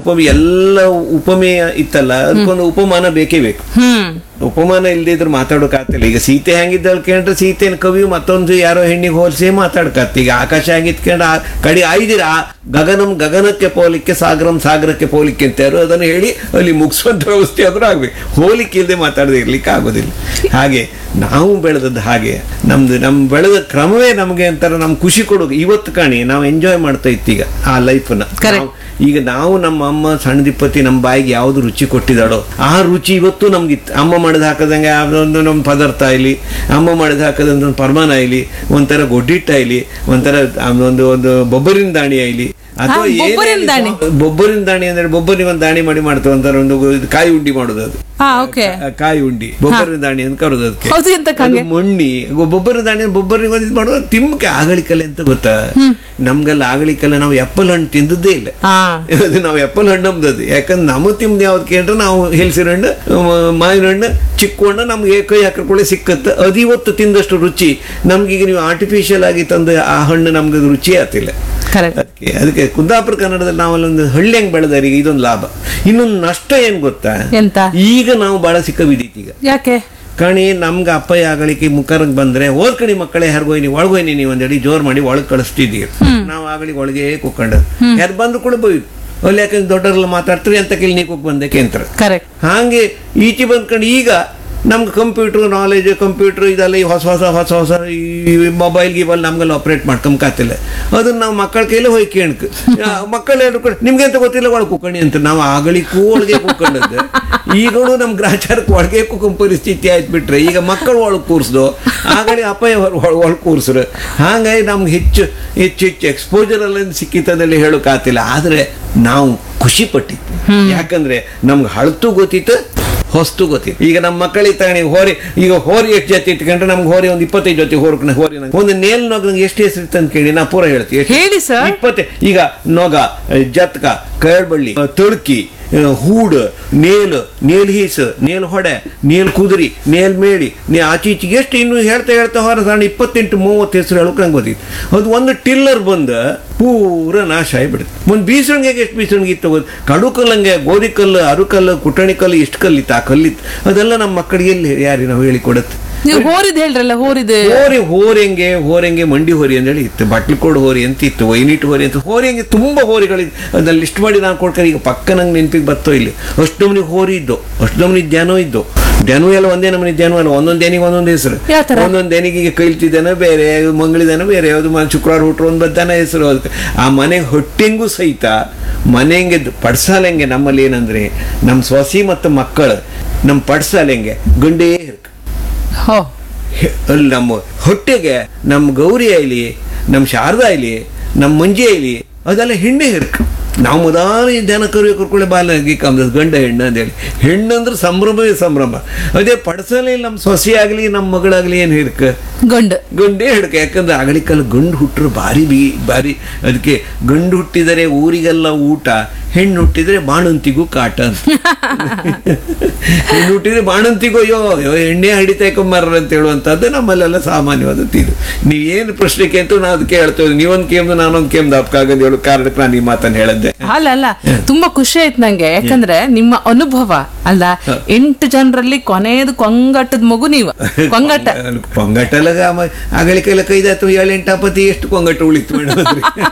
ಎಲ್ಲ ಉಪಮೇಯ ಇತ್ತಲ್ಲ, ಅದಕ್ಕೊಂದು ಉಪಮಾನ ಬೇಕೇ ಬೇಕು. ಉಪಮಾನ ಇಲ್ಲದೆ ಇದ್ರೆ ಮಾತಾಡೋಕಾಗ್ತಿಲ್ಲ. ಈಗ ಸೀತೆ ಹೆಂಗಿದ್ದಳು ಕೇಳ್ರೆ ಸೀತೆನ ಕವಿಯು ಮತ್ತೊಂದು ಯಾರೋ ಹೆಣ್ಣಿಗೆ ಹೋಲಿಸಿ ಮಾತಾಡ್ಕತ್ತ. ಈಗ ಆಕಾಶ ಹೆಂಗಿತ್ಕೊಂಡ್ರೆ ಕಡಿ ಐದಿರ ಗಗನಕ್ಕೆ ಪೋಲಿಕ್ಕೆ ಸಾಗರಕ್ಕೆ ಪೋಲಿಕ್ಕೆ ಅಂತಾರು, ಅದನ್ನು ಹೇಳಿ ಅಲ್ಲಿ ಮುಗಿಸುವಂತ ವ್ಯವಸ್ಥೆ ಆದ್ರೂ ಆಗ್ಬೇಕು. ಹೋಲಿಕೆ ಇಲ್ಲದೆ ಮಾತಾಡದೆ ಇರ್ಲಿಕ್ಕೆ ಆಗೋದಿಲ್ಲ. ಹಾಗೆ ನಾವು ಬೆಳೆದದ್ದು ಹಾಗೆ, ನಮ್ಮ ಬೆಳೆದ ಕ್ರಮವೇ ನಮಗೆ ಅಂತಾರೆ ನಮ್ಗೆ ಖುಷಿ ಕೊಡೋದು. ಇವತ್ತು ಕಾಣಿ ನಾವು ಎಂಜಾಯ್ ಮಾಡ್ತಾ ಇತ್ತು ಈಗ ಆ ಲೈಫ್ನ. ಈಗ ನಾವು ನಮ್ಮ ಅಮ್ಮ ಸಣ್ಣದಿಪ್ಪತ್ತಿ ನಮ್ಮ ಬಾಯಿಗೆ ಯಾವ್ದು ರುಚಿ ಕೊಟ್ಟಿದ್ದಾಳೋ ಆ ರುಚಿ ಇವತ್ತು ನಮ್ಗಿತ್ತು. ಅಮ್ಮ ಮಾಡಿದ ಹಾಕದಂಗೆ ಯಾವುದೊಂದು ನಮ್ಮ ಪದಾರ್ಥ ಆಗಲಿ, ಅಮ್ಮ ಮಾಡಿದ ಹಾಕದಂತ ಒಂದು ಪರಮಾನ ಆಗಲಿ, ಒಂಥರ ಗೊಡ್ಡಿಟ್ಟು ಆಗಲಿ, ಒಂಥರ ಒಂದು ಬೊಬ್ಬರಿನ ದಾಣಿ ಆಗಲಿ, ಅಥವಾ ಬೊಬ್ಬರಿನ ದಾಣಿ ಅಂದ್ರೆ ಬೊಬ್ಬರಿಗೆ ಒಂದು ದಾಣಿ ಮಾಡಿ ಮಾಡ್ತೇವೆ ಅಂತಾರೆ. ಒಂದು ಕಾಯಿ ಉಂಡಿ ಮಾಡೋದು, ಅದು ಕಾಯಿ ಉಂಡಿ ಬೊಬ್ಬರಿನ ದಾಣಿ ಅಂತ ಕರೋದು. ಅದಕ್ಕೆ ಮೊಣ್ಣಿ ಬೊಬ್ಬರಿನ ದಾಣಿ ಬೊಬ್ಬರಿಗೆ ಒಂದು ಮಾಡೋದು ತಿಮ್ಮಕ್ಕೆ ಆಗಲಿಕಲೆ ಅಂತ ಗೊತ್ತಾ. ನಮ್ಗೆಲ್ಲ ಆಗಲಿಕಲ್ಲ, ನಾವು ಎಪ್ಪಲ್ ಹಣ್ಣು ತಿಂದದ್ದೇ ಇಲ್ಲ. ನಾವು ಎಪ್ಪಲ್ ಹಣ್ಣು ನಮ್ದದು. ಯಾಕಂದ್ರೆ ನಮಗೆ ತಿಮ್ದು ಯಾವ್ದು ಕೇಳ್ರೆ ನಾವು ಹೆಲ್ಸಿನ ಹಣ್ಣು, ಮಾವಿನ ಹಣ್ಣು, ಚಿಕ್ಕ ಹಣ್ಣು ನಮ್ಗೆ ಕೈ ಹಾಕಿಕೊಳ್ಳಿ ಸಿಕ್ಕತ್ತೆ. ಅದು ಇವತ್ತು ತಿಂದಷ್ಟು ರುಚಿ ನಮ್ಗೀಗ ನೀವು ಆರ್ಟಿಫಿಷಿಯಲ್ ಆಗಿ ತಂದ ಆ ಹಣ್ಣು ನಮ್ಗೆ ರುಚಿ ಆಗ್ತಿಲ್ಲ. ಅದಕ್ಕೆ ಕುಂದಾಪುರ ಕನ್ನಡದಲ್ಲಿ ನಾವಲ್ಲೊಂದು ಹಳ್ಳಿ ಹೆಂಗ್ ಬೆಳೆದಾರೆ ಈಗ ಇದೊಂದು ಲಾಭ. ಇನ್ನೊಂದು ನಷ್ಟ ಏನ್ ಗೊತ್ತಾ, ಈಗ ನಾವು ಬಹಳ ಸಿಕ್ಕ ಬಿದ್ದೀತಿ. ಈಗ ಯಾಕೆ ಕಣಿ ನಮ್ಗೆ ಅಪ್ಪಯ್ಯ ಆಗಲಿಕ್ಕೆ ಮುಖರಂಗ್ ಬಂದ್ರೆ ಓದ್ ಕಣಿ ಮಕ್ಕಳೇ ಹರ್ಗೋಯ್ನಿ ಒಳಗೋಯ್ನಿ ನೀವು ಒಂದಡಿ ಜೋರ್ ಮಾಡಿ ಒಳಗ್ ಕಳಿಸ್ತಿದ್ದೀವಿ. ನಾವು ಆಗಲಿ ಒಳಗೆ ಕೂಕೊಂಡು ಯಾರು ಬಂದ್ರು ಕೂಡ ಬೋಯ್ದು ಅಲ್ಲಿ, ಯಾಕಂದ್ರೆ ದೊಡ್ಡರೆಲ್ಲ ಮಾತಾಡ್ತಾರೆ ಅಂತ ಕೇಳಿ ನೀ ಕೂಕ್ ಬಂದೆ ಕೇಂದ್ರ. ಹಾಗೆ ಈಚೆ ಬಂದ್ಕೊಂಡು ಈಗ ನಮ್ಗೆ ಕಂಪ್ಯೂಟರ್ ನಾಲೆಜ್, ಕಂಪ್ಯೂಟರ್ ಇದೆಲ್ಲ ಈ ಹೊಸ ಈ ಮೊಬೈಲ್ ಗಿಬಲ್ ನಮ್ಗೆಲ್ಲ ಆಪರೇಟ್ ಮಾಡ್ಕೊಂಬಕಾತಿಲ್ಲ. ಅದನ್ನ ನಾವು ಮಕ್ಕಳ ಕೈಲಿ ಹೋಗಿ ಕೇಳಕ್ ಮಕ್ಕಳು ಹೇಳ್ಕೊಂಡು ನಿಮ್ಗೆ ಅಂತ ಗೊತ್ತಿಲ್ಲ ಒಳಗೆ ಕೂಕಣಿ ಅಂತ. ನಾವು ಆಗಲಿಕ್ಕೂ ಒಳಗೆ ಕೂಕೊಂಡದ್ದು, ಈಗಳು ನಮ್ ಗ್ರಾಚಾರಕ್ಕೆ ಒಳಗೆ ಕೂಕೊಂಡ್ ಪರಿಸ್ಥಿತಿ ಆಯ್ತು ಬಿಟ್ರೆ ಈಗ ಮಕ್ಕಳು ಒಳಗೆ ಕೂರಿಸ್ದು, ಆಗಲಿ ಅಪ್ಪಯ್ಯ ಒಳಗೆ ಕೂರಿಸ್ರು. ಹಾಗಾಗಿ ನಮ್ಗೆ ಹೆಚ್ಚು ಎಕ್ಸ್ಪೋಜರ್ ಎಲ್ಲ ಸಿಕ್ಕಿತ್ತದಲ್ಲಿ ಹೇಳೋಕಾತಿಲ್ಲ. ಆದ್ರೆ ನಾವು ಖುಷಿ ಪಟ್ಟಿತ್ತು, ಯಾಕಂದ್ರೆ ನಮ್ಗೆ ಹಳತು ಗೊತ್ತಿತ್ತು, ಹೊಸ್ತು ಗೊತ್ತಿತ್ತು. ಈಗ ನಮ್ಮ ಮಕ್ಕಳಿಗೆ ತಗೊಂಡು ಹೋರಿ, ಈಗ ಹೋರಿ ಎಷ್ಟು ಜೊತೆ ಇಟ್ಕೊಂಡ್ರೆ ನಮ್ಗೆ ಹೋರಿ ಒಂದು 25 ಜೊತೆ ಹೋರಿ ಒಂದು ನೇಲ್ ನೊಗ ನಂಗೆ ಎಷ್ಟು ಹೆಸರು ಇತ್ತು ಅಂತ ಕೇಳಿ ನಾ ಪೂರ ಹೇಳ್ತೀವಿ. 20 ಈಗ ನೊಗ, ಜತ್ಕ, ಕೈಬಳ್ಳಿ, ತುಳ್ಕಿ, ಹೂಡ್, ನೇಲ್ ಹೀಸ್, ನೇಲ್ ಹೊಡೆ, ನೇಲ್ ಕುದುರಿ, ನೇಲ್ ಮೇಳಿ, ಆಚೀಚಿಗೆ ಎಷ್ಟು ಇನ್ನು ಹೇಳ್ತಾ ಹೊರ 28-30 ಹೆಸರು ಹೇಳೋಕೆ ನಂಗೆ ಗೊತ್ತಿತ್ತು. ಅದು ಒಂದು ಟಿಲ್ಲರ್ ಬಂದು ಪೂರ ನಾಶ ಆಗಿಬಿಡುತ್ತೆ. ಒಂದು ಬೀಸಣಿಗೆಗೆ ಎಷ್ಟು ಬೀಸಣಿಗೆ ಇತ್ತು, ಕಡು ಕಲ್ಲಂಗೆ, ಗೋಧಿ ಕಲ್ಲು, ಅರುಕಲ್ಲು, ಕುಟಣಿ ಕಲ್ಲು, ಎಷ್ಟು ಕಲ್ಲಿತ್ತು, ಆ ಕಲ್ಲಿತ್ತು. ಅದೆಲ್ಲ ನಮ್ಮ ಮಕ್ಕಳಿಗೆ ಎಲ್ಲಿ ಯಾರಿ ನಾವು ಹೇಳಿಕೊಡುತ್ತೆ. ಹೋರೆಂಗೆ ಮಂಡಿ ಹೋರಿ ಅಂತ ಹೇಳಿ ಇತ್ತು, ಬಟ್ಲಕೋಡ್ ಹೋರಿ ಅಂತ ಇತ್ತು, ವೈನಿಟ್ ಹೋರಿ ಅಂತ. ಹೋರೆಂಗೆ ತುಂಬಾ ಹೋರಿಗಳಿದ್ದು, ಅದನ್ನ ಲಿಸ್ಟ್ ಮಾಡಿ ನಾನು ಕೊಡ್ತಾರೆ. ಈಗ ಪಕ್ಕ ನಂಗೆ ನೆನಪಿಗೆ ಬರ್ತೋ ಇಲ್ಲಿ. ಅಷ್ಟು ನಮನಿ ಹೋರಿ ಇದ್ದು, ಅಷ್ಟು ನಮನಿ ದ್ಯಾನೋ ಇದ್ದು. ದ್ಯಾನು ಎಲ್ಲ ಒಂದೇ ನಮನಿ ದ್ಯಾನು ಅಲ್ಲ, ಒಂದೊಂದು ದೇನಿಗೆ ಒಂದೊಂದು ಹೆಸರು. ಒಂದೊಂದು ದೇನಿಗೆ ಕೈಲ್ತಿದ್ದಾನೆ ಬೇರೆ, ಮಂಗಳಿದಾನೆ ಬೇರೆ, ಯಾವುದು ಶುಕ್ರವಾರ ಹುಟ್ಟರು ಒಂದು ಬದ್ದಾನ ಹೆಸರು. ಅದಕ್ಕೆ ಆ ಮನೆ ಹೊಟ್ಟೆಂಗೂ ಸಹಿತ ಮನೆಂಗೆ ಪಡ್ಸಾಲೆಂಗೆ ನಮ್ಮಲ್ಲಿ ಏನಂದ್ರೆ ನಮ್ಮ ಸೊಸಿ ಮತ್ತು ಮಕ್ಕಳು ನಮ್ಮ ಪಡ್ಸಾಲೆಂಗೆ ಗಂಡೇ ಅಲ್ಲಿ ನಮ್ಮ ಹೊಟ್ಟೆಗೆ ನಮ್ಮ ಗೌರಿ ಆಯ್ಲಿ, ನಮ್ಮ ಶಾರದಾ ಆಯ್ಲಿ, ನಮ್ಮ ಮಂಜಿ ಆಯ್ಲಿ, ಅದೆಲ್ಲ ಹೆಣ್ಣೆ ಹಿರ್ಕ. ನಾವು ಮೊದಲ ಜನ ಕರ್ಕೊಳ್ಳಿ ಬಾಲಗಿ ಕಮ್ದ ಗಂಡ ಹೆಣ್ಣು ಅಂತೇಳಿ. ಹೆಣ್ಣು ಅಂದ್ರೆ ಸಂಭ್ರಮವೇ ಸಂಭ್ರಮ. ಅದೇ ಪಡಸಲಿ ನಮ್ಮ ಸೊಸೆ ಆಗ್ಲಿ ನಮ್ಮ ಮಗಳಾಗ್ಲಿ ಏನು ಹಿಡ್ಕ ಗಂಡೇ ಹಿಡ್ಕ. ಯಾಕಂದ್ರೆ ಆಗಲಿಕ್ಕಲ್ಲ ಗಂಡು ಹುಟ್ಟರು ಭಾರಿ ಅದಕ್ಕೆ ಗಂಡು ಹುಟ್ಟಿದರೆ ಊರಿಗೆಲ್ಲ ಊಟ, ಹೆಣ್ಣು ಹುಟ್ಟಿದ್ರೆ ಬಾಣಂತಿಗೂ ಕಾಟ ಅಂತ. ಹೆಣ್ಣು ಹುಟ್ಟಿದ್ರೆ ಬಾಣಂತಿಗೂ ಅಯ್ಯೋ ಎಣ್ಣೆ ಹಿಡಿತಾಯ್ಕೊಂಬಾರ ಅಂತ ಹೇಳುವಂಥದ್ದು ನಮ್ಮಲ್ಲೆಲ್ಲ ಸಾಮಾನ್ಯವಾದದ್ದು. ಇದು ನೀವೇನು ಪ್ರಶ್ನೆ ಕೇಂತ ನಾವು ಅದಕ್ಕೆ ಹೇಳ್ತೇವೆ. ನೀವೊಂದು ಕೇಮ್ದು ನಾನೊಂದು ಕೇಮ್ದು ಅಪ್ಕಾಗದು ಹೇಳೋ ಕಾರಣಕ್ಕೆ ನಾನು ಈ ಮಾತನ್ನು ಹೇಳದ್ದೆ. ಅಲ್ಲ ತುಂಬಾ ಖುಷಿ ಆಯ್ತು ನಂಗೆ. ಯಾಕಂದ್ರೆ ನಿಮ್ಮ ಅನುಭವ ಅಲ್ಲ, 8 ಜನರಲ್ಲಿ ಕೊನೆಯದು ಕೊಂಗಟ್ಟದ ಮಗು ನೀವು. ಕೊಂಗಟ್ಟಲ್ಲ ಆಗಲಿಕ್ಕೆಲ್ಲ ಕೈದಾಯ್ತು 7-8 ಪತಿ ಎಷ್ಟು ಕೊಂಗಟ್ಟು ಉಳಿತು ಮೇಡಮ್.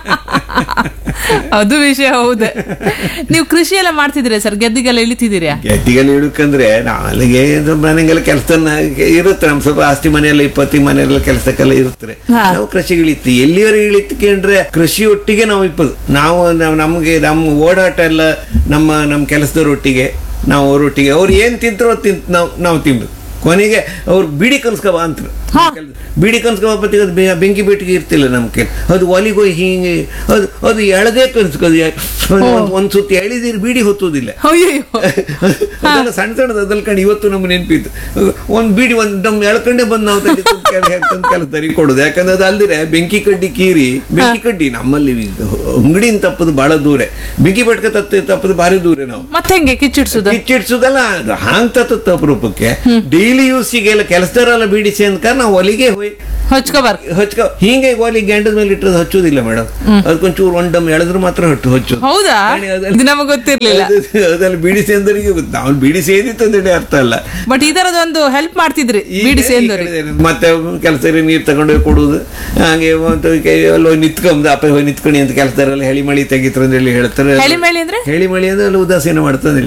ಅದು ವಿಷಯ ಹೌದು. ನೀವು ಕೃಷಿ ಎಲ್ಲ ಮಾಡ್ತಿದ್ದೀರಾ ಸರ್? ಗೆದ್ದಿಗೆಲ್ಲ ಇಳಿತಿದ್ದೀರಾ? ಗೆದ್ದಿಗೆಲ್ಲ ಇಳಕಂದ್ರೆ ನಾಲಿಗೆ ಮನೆಗೆಲ್ಲ ಕೆಲಸ ಇರುತ್ತೆ. ನಮ್ ಸ್ವಲ್ಪ ಆಸ್ತಿ ಮನೆಯಲ್ಲ 20 ಮನೆಯಲ್ಲ ಕೆಲಸಕ್ಕೆಲ್ಲ ಇರುತ್ತೆ. ನಾವು ಕೃಷಿಗೆ ಇಳಿತೀವಿ. ಎಲ್ಲಿವರೆಗೆ ಇಳಿತಂದ್ರೆ ಕೃಷಿ ಒಟ್ಟಿಗೆ ನಾವು ಇಪ್ಪದು. ನಾವು ನಮ್ಗೆ ನಮ್ಮ ಓಡಾಟ ಎಲ್ಲ ನಮ್ಮ ಕೆಲಸದವರೊಟ್ಟಿಗೆ, ನಾವು ಅವರೊಟ್ಟಿಗೆ ಅವ್ರು ಏನ್ ತಿಂತಾರೋ ನಾವು ತಿಂದು ಕೊನೆಗೆ ಅವ್ರು ಬೀಡಿ ಕನ್ಸ್ಕಬ ಅಂತ. ಬೀಡಿ ಕನ್ಸ್ಕಬ ಬೆಂಕಿ ಬೆಟ್ಟಿಗೆ ಇರ್ತಿಲ್ಲ ನಮ್ಗೆ. ಅದು ಒಲಿಗೋಯ್ ಹಿಂಗೆ ಅದು ಎಳದೇ ಕನ್ಸ್ಕೋದು. ಒಂದ್ ಸುತ್ತಿ ಎಳಿದಿರಿ ಬೀಡಿ ಹೊತ್ತೋದಿಲ್ಲ. ಅದೆಲ್ಲ ಸಣ್ಣ ಸಣ್ಣದ ಅದಲ್ಲಿ ಕಂಡು ಇವತ್ತು ನಮ್ಗೆ ನೆನಪಿತ್ತು. ಒಂದ್ ಬೀಡಿ ನಮ್ ಎಳ್ಕೊಂಡೆ ಬಂದು ನಾವು ಕೆಲಸ ತರಿ ಕೊಡುದು. ಯಾಕಂದ್ರೆ ಅದು ಅಲ್ದಿರೆ ಬೆಂಕಿ ಕಡ್ಡಿ ಕೀರಿ, ಬೆಂಕಿ ಕಡ್ಡಿ ನಮ್ಮಲ್ಲಿ ಅಂಗಡಿನ ತಪ್ಪದು ಬಹಳ ದೂರ, ಬೆಂಕಿ ಬೆಟ್ಕ ತಪ್ಪದು ಭಾರಿ ದೂರ. ನಾವು ಮತ್ತೆ ಹೆಂಗೆ ಕಿಚ್ಚಿಡ್ಸುದಲ್ಲ ಹಾಂಗ್ ತಪ್ಪ ರೂಪಕ್ಕೆ ಡೈಲಿ ಯೂಸಿಗೆಲ್ಲ ಕೆಲಸದವರೆಲ್ಲ ಬೀಡಿ ಸೇರ್ಕ ನಾವು ಒಲಿಗೆ ಹೋಯ್ ಹೊಚ್ಕೋಬಾರ್ ಹಿಂಗೆ ಒಲಿ ಗ್ಯಾಂಡದ ಮೇಲೆ ಇಟ್ಟರೆ ಹಚ್ಚೋದಿಲ್ಲ ಮೇಡಮ್. ಅದಕ್ಕೊಂಚೂರು ಒಂಡಮ್ ಎಳೆದ್ರು ಮಾತ್ರ ಹಚ್ಚೋದು. ಹೌದಾ? ಇದು ನಮಗೆ ಗೊತ್ತಿರ್ಲಿಲ್ಲ. ಅದ್ರಲ್ಲಿ ಬಿಡಿ ಸೇಂದರಿಗೆ ನಾವು ಬಿಡಿ ಸೇದಿತ್ತು ಅಂತೇಳಿ ಅರ್ಥ ಅಲ್ಲ. ಬಟ್ ಈ ತರದೊಂದು ಹೆಲ್ಪ್ ಮಾಡ್ತಿದ್ರಿ ಬಿಡಿ ಸೇಂದರಿಗೆ. ಮತ್ತೆ ಕೆಲಸ ನೀರು ತಗೊಂಡೋಗಿ ಕೊಡುದು, ಹಾಗೆ ಅಲ್ಲೋ ನಿತ್ಕೊಂಡ್ ಅಪ್ಪ ಹೋಗಿ ನಿತ್ಕೊಂಡಿ ಅಂತ ಕೆಲಸದವರೆಲ್ಲ ಹೇಳಿ ಮಳಿ ತೆಗಿತಾರೆ ಅಂತ ಹೇಳಿ ಹೇಳ್ತಾರೆ. ಹೆಳಿಮಳಿ ಅಂದ್ರೆ ಹೇಳಿ ಅಂದ್ರೆ ಅಲ್ಲಿ ಉದಾಸೀನ ಮಾಡ್ತದೆ.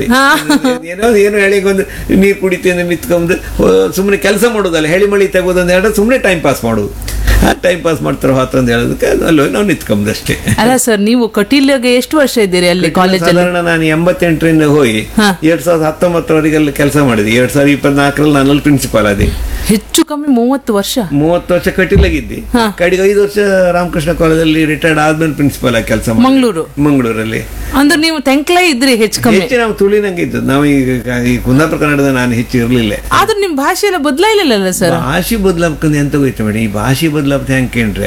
ಏನೋ ಹೇಳಿಗೆ ಒಂದು ನೀರು ಕುಡಿತೀವಿ ಅಂದ್ರೆ ನಿತ್ಕೊಂಡು ಸುಮ್ಮನೆ ಕೆಲಸ ಮಾಡೋದಲ್ಲ, ಹೇಳಿ ಮಳಿ ತೆಗೋದಂತ ಹೇಳಿದ್ರೆ ಸುಮ್ಮನೆ ಟೈಮ್ ಪಾಸ್ ಮಾಡೋದು. ಟೈಮ್ ಪಾಸ್ ಮಾಡ್ತಾರೆ ಹೊತ್ತು ಅಂತ ಹೇಳೋದಕ್ಕೆ ಅಲ್ಲೋ ನಾವು ನಿತ್ಕೊಂಬದಷ್ಟೇ. ಅಲ್ಲ ಸರ್, ನೀವು ಕಟೀಲ್ಗೆ ಎಷ್ಟು ವರ್ಷ ಇದ್ದೀರಿ ಅಲ್ಲಿ ಕಾಲೇಜ್? ಸಾಧಾರಣ ನಾನು 88ರಿಂದ ಹೋಗಿ 2019 ಅಲ್ಲಿ ಕೆಲಸ ಮಾಡಿದೆ. 2024 ನಾನಲ್ಲಿ ಪ್ರಿನ್ಸಿಪಾಲ್ ಅದೇ. ಹೆಚ್ಚು ಕಮ್ಮಿ 30 ವರ್ಷ. 30 ವರ್ಷ ಕಟೀಲಾಗಿದ್ದೆ. ಕಡೆಗೆ 5 ವರ್ಷ ರಾಮಕೃಷ್ಣ ಕಾಲೇಜಲ್ಲಿ ರಿಟೈರ್ಡ್ ಆದ್ಮೇಲೆ ಪ್ರಿನ್ಸಿಪಾಲ್ ಆಗಿ ಕೆಲಸ ಮಂಗಳೂರಲ್ಲಿ. ಅಂದ್ರೆ ನೀವು ತೆಂಕ್ಲೇ ಇದ್ರಿ ಹೆಚ್ಚು ಕಮ್ಮಿ. ನಾವು ತುಳಿನಂಗೆ ಇದ್ದದ್ದು. ನಾವು ಈ ಕುಂದಾಪುರ ಕನ್ನಡದ ನಾನು ಹೆಚ್ಚು ಇರ್ಲಿಲ್ಲ. ಆದ್ರೆ ನಿಮ್ ಭಾಷೆ ಎಲ್ಲ ಬದಲಾಯಿಲ್ಲ ಸರ್? ಭಾಷೆ ಬದಲಾಗ್ತದೆ ಎಂತ ಹೋಯ್ತು ಮೇಡಮ್. ಈ ಭಾಷೆ ಬದಲಾಗ್ತದೆ ಹೆಂಗ್ ಕೇಳ್ರೆ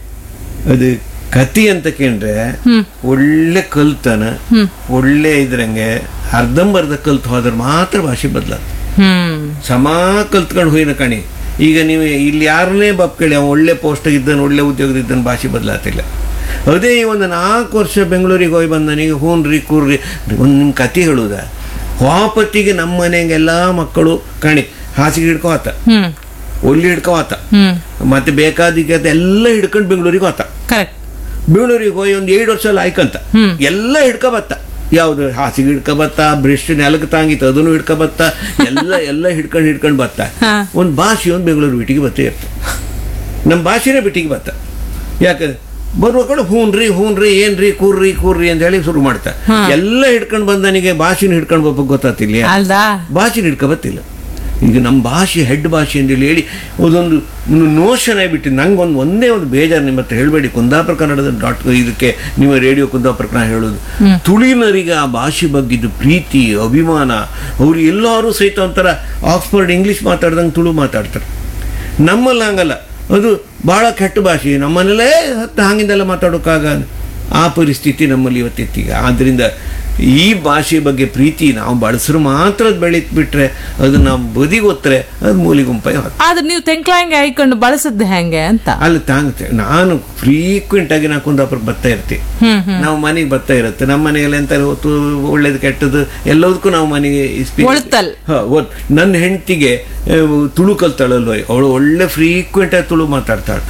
ಅದು ಕತಿ ಅಂತ ಕೇಳ್ರೆ ಒಳ್ಳೆ ಕಲ್ತನ ಒಳ್ಳೆ ಇದ್ರಂಗೆ ಅರ್ಧಂಬರ್ಧ ಕಲ್ತು ಹೋದ್ರೆ ಮಾತ್ರ ಭಾಷೆ ಬದಲಾಗ್ತದೆ. ಸಮ ಕಲ್ತ್ಕೊಂಡು ಹೋಯ್ನ ಕಣಿ. ಈಗ ನೀವು ಇಲ್ಲಿ ಯಾರನ್ನೇ ಬಾಪ್ ಕೇಳಿ ಅವ್ನು ಒಳ್ಳೆ ಪೋಸ್ಟ್ ಇದ್ದಾನೆ, ಒಳ್ಳೆ ಉದ್ಯೋಗದಿದ್ದಾನೆ, ಭಾಷೆ ಬದಲಾತಿಲ್ಲ. ಅದೇ ಒಂದು 4 ವರ್ಷ ಬೆಂಗಳೂರಿಗೆ ಹೋಗಿ ಬಂದ ನನಗೆ ಹೂನ್ರಿ ಕೂರ್ರಿ ಒಂದು ನಿಮ್ಮ ಕತೆ ಹೇಳುದ. ವಾಪತ್ತಿಗೆ ನಮ್ಮ ಮನೆಗೆಲ್ಲ ಮಕ್ಕಳು ಕಣಿ ಹಾಸಿಗೆ ಹಿಡ್ಕೊ ಆತ, ಒಳ್ಳೆ ಹಿಡ್ಕೊ ಆತ, ಮತ್ತೆ ಬೇಕಾದಿಗೆ ಎಲ್ಲ ಹಿಡ್ಕೊಂಡು ಬೆಂಗಳೂರಿಗೆ ಹೋತ. ಬೆಂಗಳೂರಿಗೆ ಹೋಗಿ ಒಂದು 7 ವರ್ಷ ಆಯ್ಕಂತ ಎಲ್ಲ ಹಿಡ್ಕೊ ಬತ್ತ. ಯಾವ್ದು ಹಾಸಿಗೆ ಹಿಡ್ಕೊಬತ್ತ, ಬ್ರಿಸ್ಟ್ ನೆಲಕ್ಕೆ ತಾಂಗಿತ್ತು ಅದನ್ನು ಹಿಡ್ಕೊಬತ್ತ, ಎಲ್ಲ ಹಿಡ್ಕೊಂಡು ಬತ್ತ. ಒಂದು ಭಾಷೆ ಒಂದು ಬೆಂಗಳೂರು ಬಿಟ್ಟಿಗೆ ಬತ್ತೇ ಇರ್ತದೆ. ನಮ್ಮ ಭಾಷೆನೇ ಬಿಟ್ಟಿಗೆ ಬತ್ತ. ಯಾಕಂದ್ರೆ ಬರುವ ಕಡೆ ಹೂನ್ರಿ ಏನ್ರಿ ಕೂರ್ರಿ ಅಂತ ಹೇಳಿ ಶುರು ಮಾಡ್ತಾ ಎಲ್ಲ ಹಿಡ್ಕೊಂಡು ಬಂದನಿಗೆ ಭಾಷೆನ ಹಿಡ್ಕೊಂಡು ಬರ್ಬೇಕು ಗೊತ್ತಾತಿಲ್ಲ, ಭಾಷೆನ ಹಿಡ್ಕೊಬತ್ತಿಲ್ಲ. ಈಗ ನಮ್ಮ ಭಾಷೆ ಹೆಡ್ ಭಾಷೆ ಅಂತೇಳಿ ಹೇಳಿ ಅದೊಂದು ನೋಷನ್ ಆಗಿಬಿಟ್ಟು ನಂಗೆ ಒಂದೇ ಒಂದು ಬೇಜಾರು. ನಿಮ್ಮ ಹತ್ರ ಹೇಳಬೇಡಿ, ಕುಂದಾಪುರ ಕನ್ನಡದ ಇದಕ್ಕೆ ನಿಮ್ಮ ರೇಡಿಯೋ ಕುಂದಾಪುರ ಕನ್ನಡ ಹೇಳೋದು, ತುಳಿನರಿಗೆ ಆ ಭಾಷೆ ಬಗ್ಗಿದ್ದು ಪ್ರೀತಿ ಅಭಿಮಾನ. ಅವ್ರು ಎಲ್ಲರೂ ಸಹಿತ ಒಂಥರ ಆಕ್ಸ್ಫರ್ಡ್ ಇಂಗ್ಲೀಷ್ ಮಾತಾಡ್ದಂಗೆ ತುಳು ಮಾತಾಡ್ತಾರೆ. ನಮ್ಮಲ್ಲಿ ಹಂಗಲ್ಲ, ಅದು ಭಾಳ ಕೆಟ್ಟ ಭಾಷೆ. ನಮ್ಮನೇಲೇ ಹಾಗಿಂದೆಲ್ಲ ಮಾತಾಡೋಕ್ಕಾಗ ಆ ಪರಿಸ್ಥಿತಿ ನಮ್ಮಲ್ಲಿ ಇವತ್ತಿತ್ತೀಗ. ಆದ್ದರಿಂದ ಈ ಭಾಷೆ ಬಗ್ಗೆ ಪ್ರೀತಿ ನಾವು ಬಳಸ್ರು ಮಾತ್ರ ಬೆಳೀತ್ ಬಿಟ್ರೆ ಅದು ನಾವು ಬದಿಗೊತ್ತರೆ ಅದು ಮೂಲಿಗುಂಪಾಯಿ. ಆದ್ರೆ ನೀವು ತೆಂಕ್ಲಾಂಗೆ ಹಾಕೊಂಡು ಬಳಸದ್ದು ಹೆಂಗೆ ಅಂತ ಅಲ್ಲಿ ತಾಂಗುತ್ತೆ. ನಾನು ಫ್ರೀಕ್ವೆಂಟ್ ಆಗಿ ನಾ ಕುಂದಾಪುರ ಬರ್ತಾ ಇರ್ತೀವಿ. ನಾವು ಮನೆಗೆ ಬರ್ತಾ ಇರುತ್ತೆ. ನಮ್ಮ ಮನೆಯಲ್ಲಿ ಎಂತ ಹೊತ್ತು ಒಳ್ಳೇದು ಕೆಟ್ಟದ್ದು ಎಲ್ಲದಕ್ಕೂ ನಾವು ಮನೆಗೆ ನನ್ನ ಹೆಂಡತಿಗೆ ತುಳು ಕಲ್ತಾಳಲ್ವ, ಅವಳು ಒಳ್ಳೆ ಫ್ರೀಕ್ವೆಂಟ್ ಆಗಿ ತುಳು ಮಾತಾಡ್ತಾಳೆ.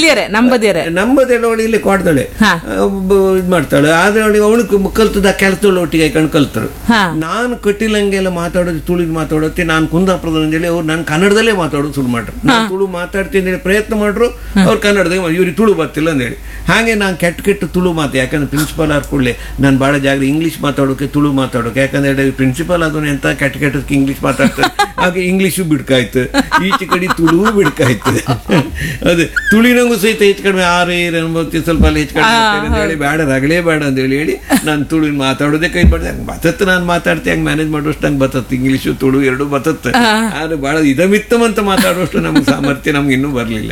ನಂಬದೇಳ ಅವಳು ಇಲ್ಲಿ ಕೊಡ್ತಾಳೆ, ಇದು ಮಾಡ್ತಾಳೆ. ಆದ್ರೆ ಅವಳು ಕಲ್ತದ ಕೆಲಸದಳು ಒಟ್ಟಿಗೆ ಕಲ್ತರು. ನಾನು ಕಟ್ಟಿಲಂಗೆಲ್ಲ ಮಾತಾಡೋದು ತುಳಿದು ಮಾತಾಡೋತ್ತೆ. ನಾನು ಕುಂದಾಪುರದ ಅಂತೇಳಿ ಅವ್ರು ನಾನು ಕನ್ನಡದಲ್ಲೇ ಮಾತಾಡೋದು ಶುರು ಮಾಡ್ರು. ನಾನು ತುಳು ಮಾತಾಡ್ತೀನಿ ಅಂತೇಳಿ ಪ್ರಯತ್ನ ಮಾಡ್ರು. ಅವ್ರು ಕನ್ನಡದಾಗ ಇವ್ರಿಗೆ ತುಳು ಬರ್ತಿಲ್ಲ ಅಂತೇಳಿ. ಹಾಗೆ ನಾನು ಕೆಟ್ಟ ತುಳು ಮಾತು. ಯಾಕಂದ್ರೆ ಪ್ರಿನ್ಸಿಪಾಲ್ ಆಡ್ಕೊಳ್ಳಿ ನಾನು ಭಾಳ ಜಾಗ ಇಂಗ್ಲೀಷ್ ಮಾತಾಡೋಕೆ ತುಳು ಮಾತಾಡೋಕೆ. ಯಾಕಂದ್ರೆ ಪ್ರಿನ್ಸಿಪಾಲ್ ಅದನ್ನ ಎಂತ ಕೆಟ್ಟಕ್ಕೆ ಇಂಗ್ಲೀಷ್ ಮಾತಾಡ್ತಾರೆ. ಹಾಗೆ ಇಂಗ್ಲೀಷು ಬಿಡ್ಕಾಯ್ತು, ಈಚೆ ಕಡೆ ತುಳು ಬಿಡ್ಕಾಯ್ತು. ಅದು ತುಳಿನಂಗೂ ಸಹಿತ ಹೆಚ್ಚು ಕಡಿಮೆ 6 ಸ್ವಲ್ಪ ಅಲ್ಲಿ ಹೆಚ್ಚು ಕಡಿಮೆ ಅಂತ ಹೇಳಿ ಬೇಡ ರಗಳೇ ಬೇಡ ಅಂತ ಹೇಳಿ ನಾನು ತುಳು ಮಾತಾಡೋದೇ ಕೈ ಬಡ್ದೆ. ಹಂಗೆ ಬತ್ತತ್ತು ನಾನು ಮಾತಾಡ್ತೆ, ಹಂಗೆ ಮ್ಯಾನೇಜ್ ಮಾಡೋಷ್ಟು ಹಂಗೆ ಬತ್ತತ್ತು. ಇಂಗ್ಲೀಷು ತುಳು ಎರಡೂ ಬತ್ತತ್ತು. ಆದ್ರೆ ಬಹಳ ಇದಮಿತ್ತಮಂತ ಮಾತಾಡುವಷ್ಟು ನಮ್ಗೆ ಸಾಮರ್ಥ್ಯ ನಮ್ಗೆ ಇನ್ನೂ ಬರಲಿಲ್ಲ.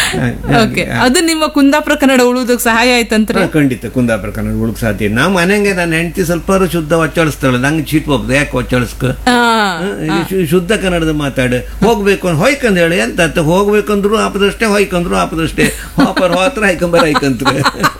ಅದು ನಿಮ್ಮ ಕುಂದಾಪುರ ಕನ್ನಡ ಉಳುವುದಕ್ಕೆ ಸಹಾಯ ಆಯ್ತಂತ? ಖಂಡಿತ ಕುಂದಾಪುರ ಕನ್ನಡ ಉಳುಕ್ ಸಾಧ್ಯ. ನಾವು ಮನೆಗೆ ನನ್ನ ಹೆಂಡತಿ ಸ್ವಲ್ಪ ಶುದ್ಧ ಒಚ್ಚಾಳಿಸ್ತಾಳೆ. ನಂಗೆ ಚೀಟ್ ಹೋಗ್ತದೆ, ಯಾಕೆ ಒಚ್ಚಾಳಿಸ್ಕ, ಶುದ್ಧ ಕನ್ನಡದ ಮಾತಾಡು. ಹೋಗ್ಬೇಕು ಹೊಯ್ಕಂದ್ ಹೇಳಿ ಎಂತ ಹೋಗ್ಬೇಕಂದ್ರು ಆಪದಷ್ಟೇ, ಹೊಯ್ಕಂದ್ರು ಆಪದಷ್ಟೇ. ಹಾಪರ್ ಹೋತ್ರ ಹೈಕಂಬರ್ ಹೈಕಂತ್ರ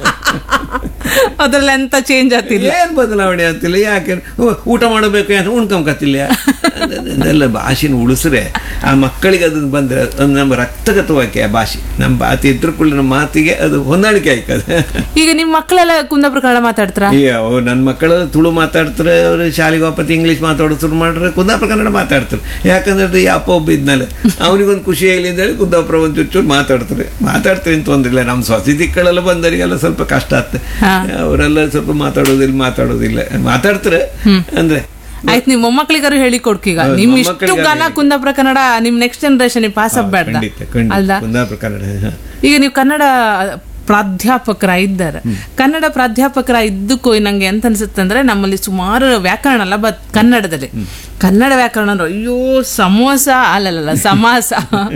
ಅದ್ರಲ್ಲಿ ಎಂತ ಚೇಂಜ್ ಆಗ್ತಿಲ್ಲ, ಏನ್ ಬದಲಾವಣೆ ಆಗ್ತಿಲ್ಲ. ಯಾಕೆ ಊಟ ಮಾಡಬೇಕು ಅಂತ ಉಣ್ಕೊಂಬಕತ್ತಿಲ್ಲ. ಅದೆಲ್ಲ ಭಾಷೆನ ಉಳಿಸ್ರೆ ಆ ಮಕ್ಕಳಿಗೆ ಅದನ್ನ ಬಂದ್ರೆ ನಮ್ಮ ರಕ್ತಗತವಾಕೆ ಆ ಭಾಷೆ. ನಮ್ಮ ಮಾತು ಇದ್ರ ಕೂಡ ನಮ್ಮ ಮಾತಿಗೆ ಅದು ಹೊಂದಾಣಿಕೆ ಆಯ್ತದೆ. ಈಗ ನಿಮ್ಮ ಮಕ್ಕಳೆಲ್ಲ ಕುಂದಾಪುರ ಕನ್ನಡ ಮಾತಾಡ್ತಾರ? ನನ್ನ ಮಕ್ಕಳು ತುಳು ಮಾತಾಡ್ತಾರೆ. ಅವ್ರು ಶಾಲೆಗೆ ವಾಪತ್ತಿ ಇಂಗ್ಲೀಷ್ ಮಾತಾಡೋದು ಶುರು ಮಾಡ್ರೆ ಕುಂದಾಪುರ ಕನ್ನಡ ಮಾತಾಡ್ತಾರೆ. ಯಾಕಂದ್ರೆ ಯಾಪ ಒಬ್ಬ ಇದ್ನಲ್ಲ ಅವನಿಗೊಂದು ಖುಷಿ ಆಗಲಿ ಅಂತ ಹೇಳಿ ಕುಂದಾಪುರ ಒಂದು ಚೂರು ಮಾತಾಡ್ತಾರೆ ಅಂತ ತೊಂದ್ರಿಲ್ಲ. ನಮ್ಮ ಸ್ವಸಿ ದಿಕ್ಕಳೆಲ್ಲ ಬಂದವರಿಗೆಲ್ಲ ಸ್ವಲ್ಪ ಕಷ್ಟ ಆಗ್ತದೆ. ಅವರೆಲ್ಲ ಸ್ವಲ್ಪ ಮಾತಾಡೋದಿಲ್ಲ ಮಾತಾಡ್ತಾರೆ. ಅಂದ್ರೆ ಆಯ್ತು, ನಿಮ್ ಮೊಮ್ಮಕ್ಳಿಗಾರು ಹೇಳಿ ಕೊಡ್ಕೀಗ. ನಿಮ್ ಇಷ್ಟು ಗಾನ ಕುಂದಾಪುರ ಕನ್ನಡ ನಿಮ್ next generation pass ಆಗ್ಬೇಡ ಅಲ್ದಾ? Kundapura Kannada. ಈಗ ನೀವು ಕನ್ನಡ ಪ್ರಾಧ್ಯಾಪಕರ ಇದ್ದಾರೆ. ಕನ್ನಡ ಪ್ರಾಧ್ಯಾಪಕರ ಇದ್ದಕ್ಕೂ ನಂಗೆ ಎಂತ ಅನ್ಸುತ್ತೆ ಅಂದ್ರೆ, ನಮ್ಮಲ್ಲಿ ಸುಮಾರು ವ್ಯಾಕರಣ ಅಲ್ಲ ಕನ್ನಡದಲ್ಲಿ. ಕನ್ನಡ ವ್ಯಾಕರಣ ಅಂದ್ರೆ ಅಯ್ಯೋ ಸಮೋಸ ಅಲ್ಲಲ್ಲ ಸಮಾಸ,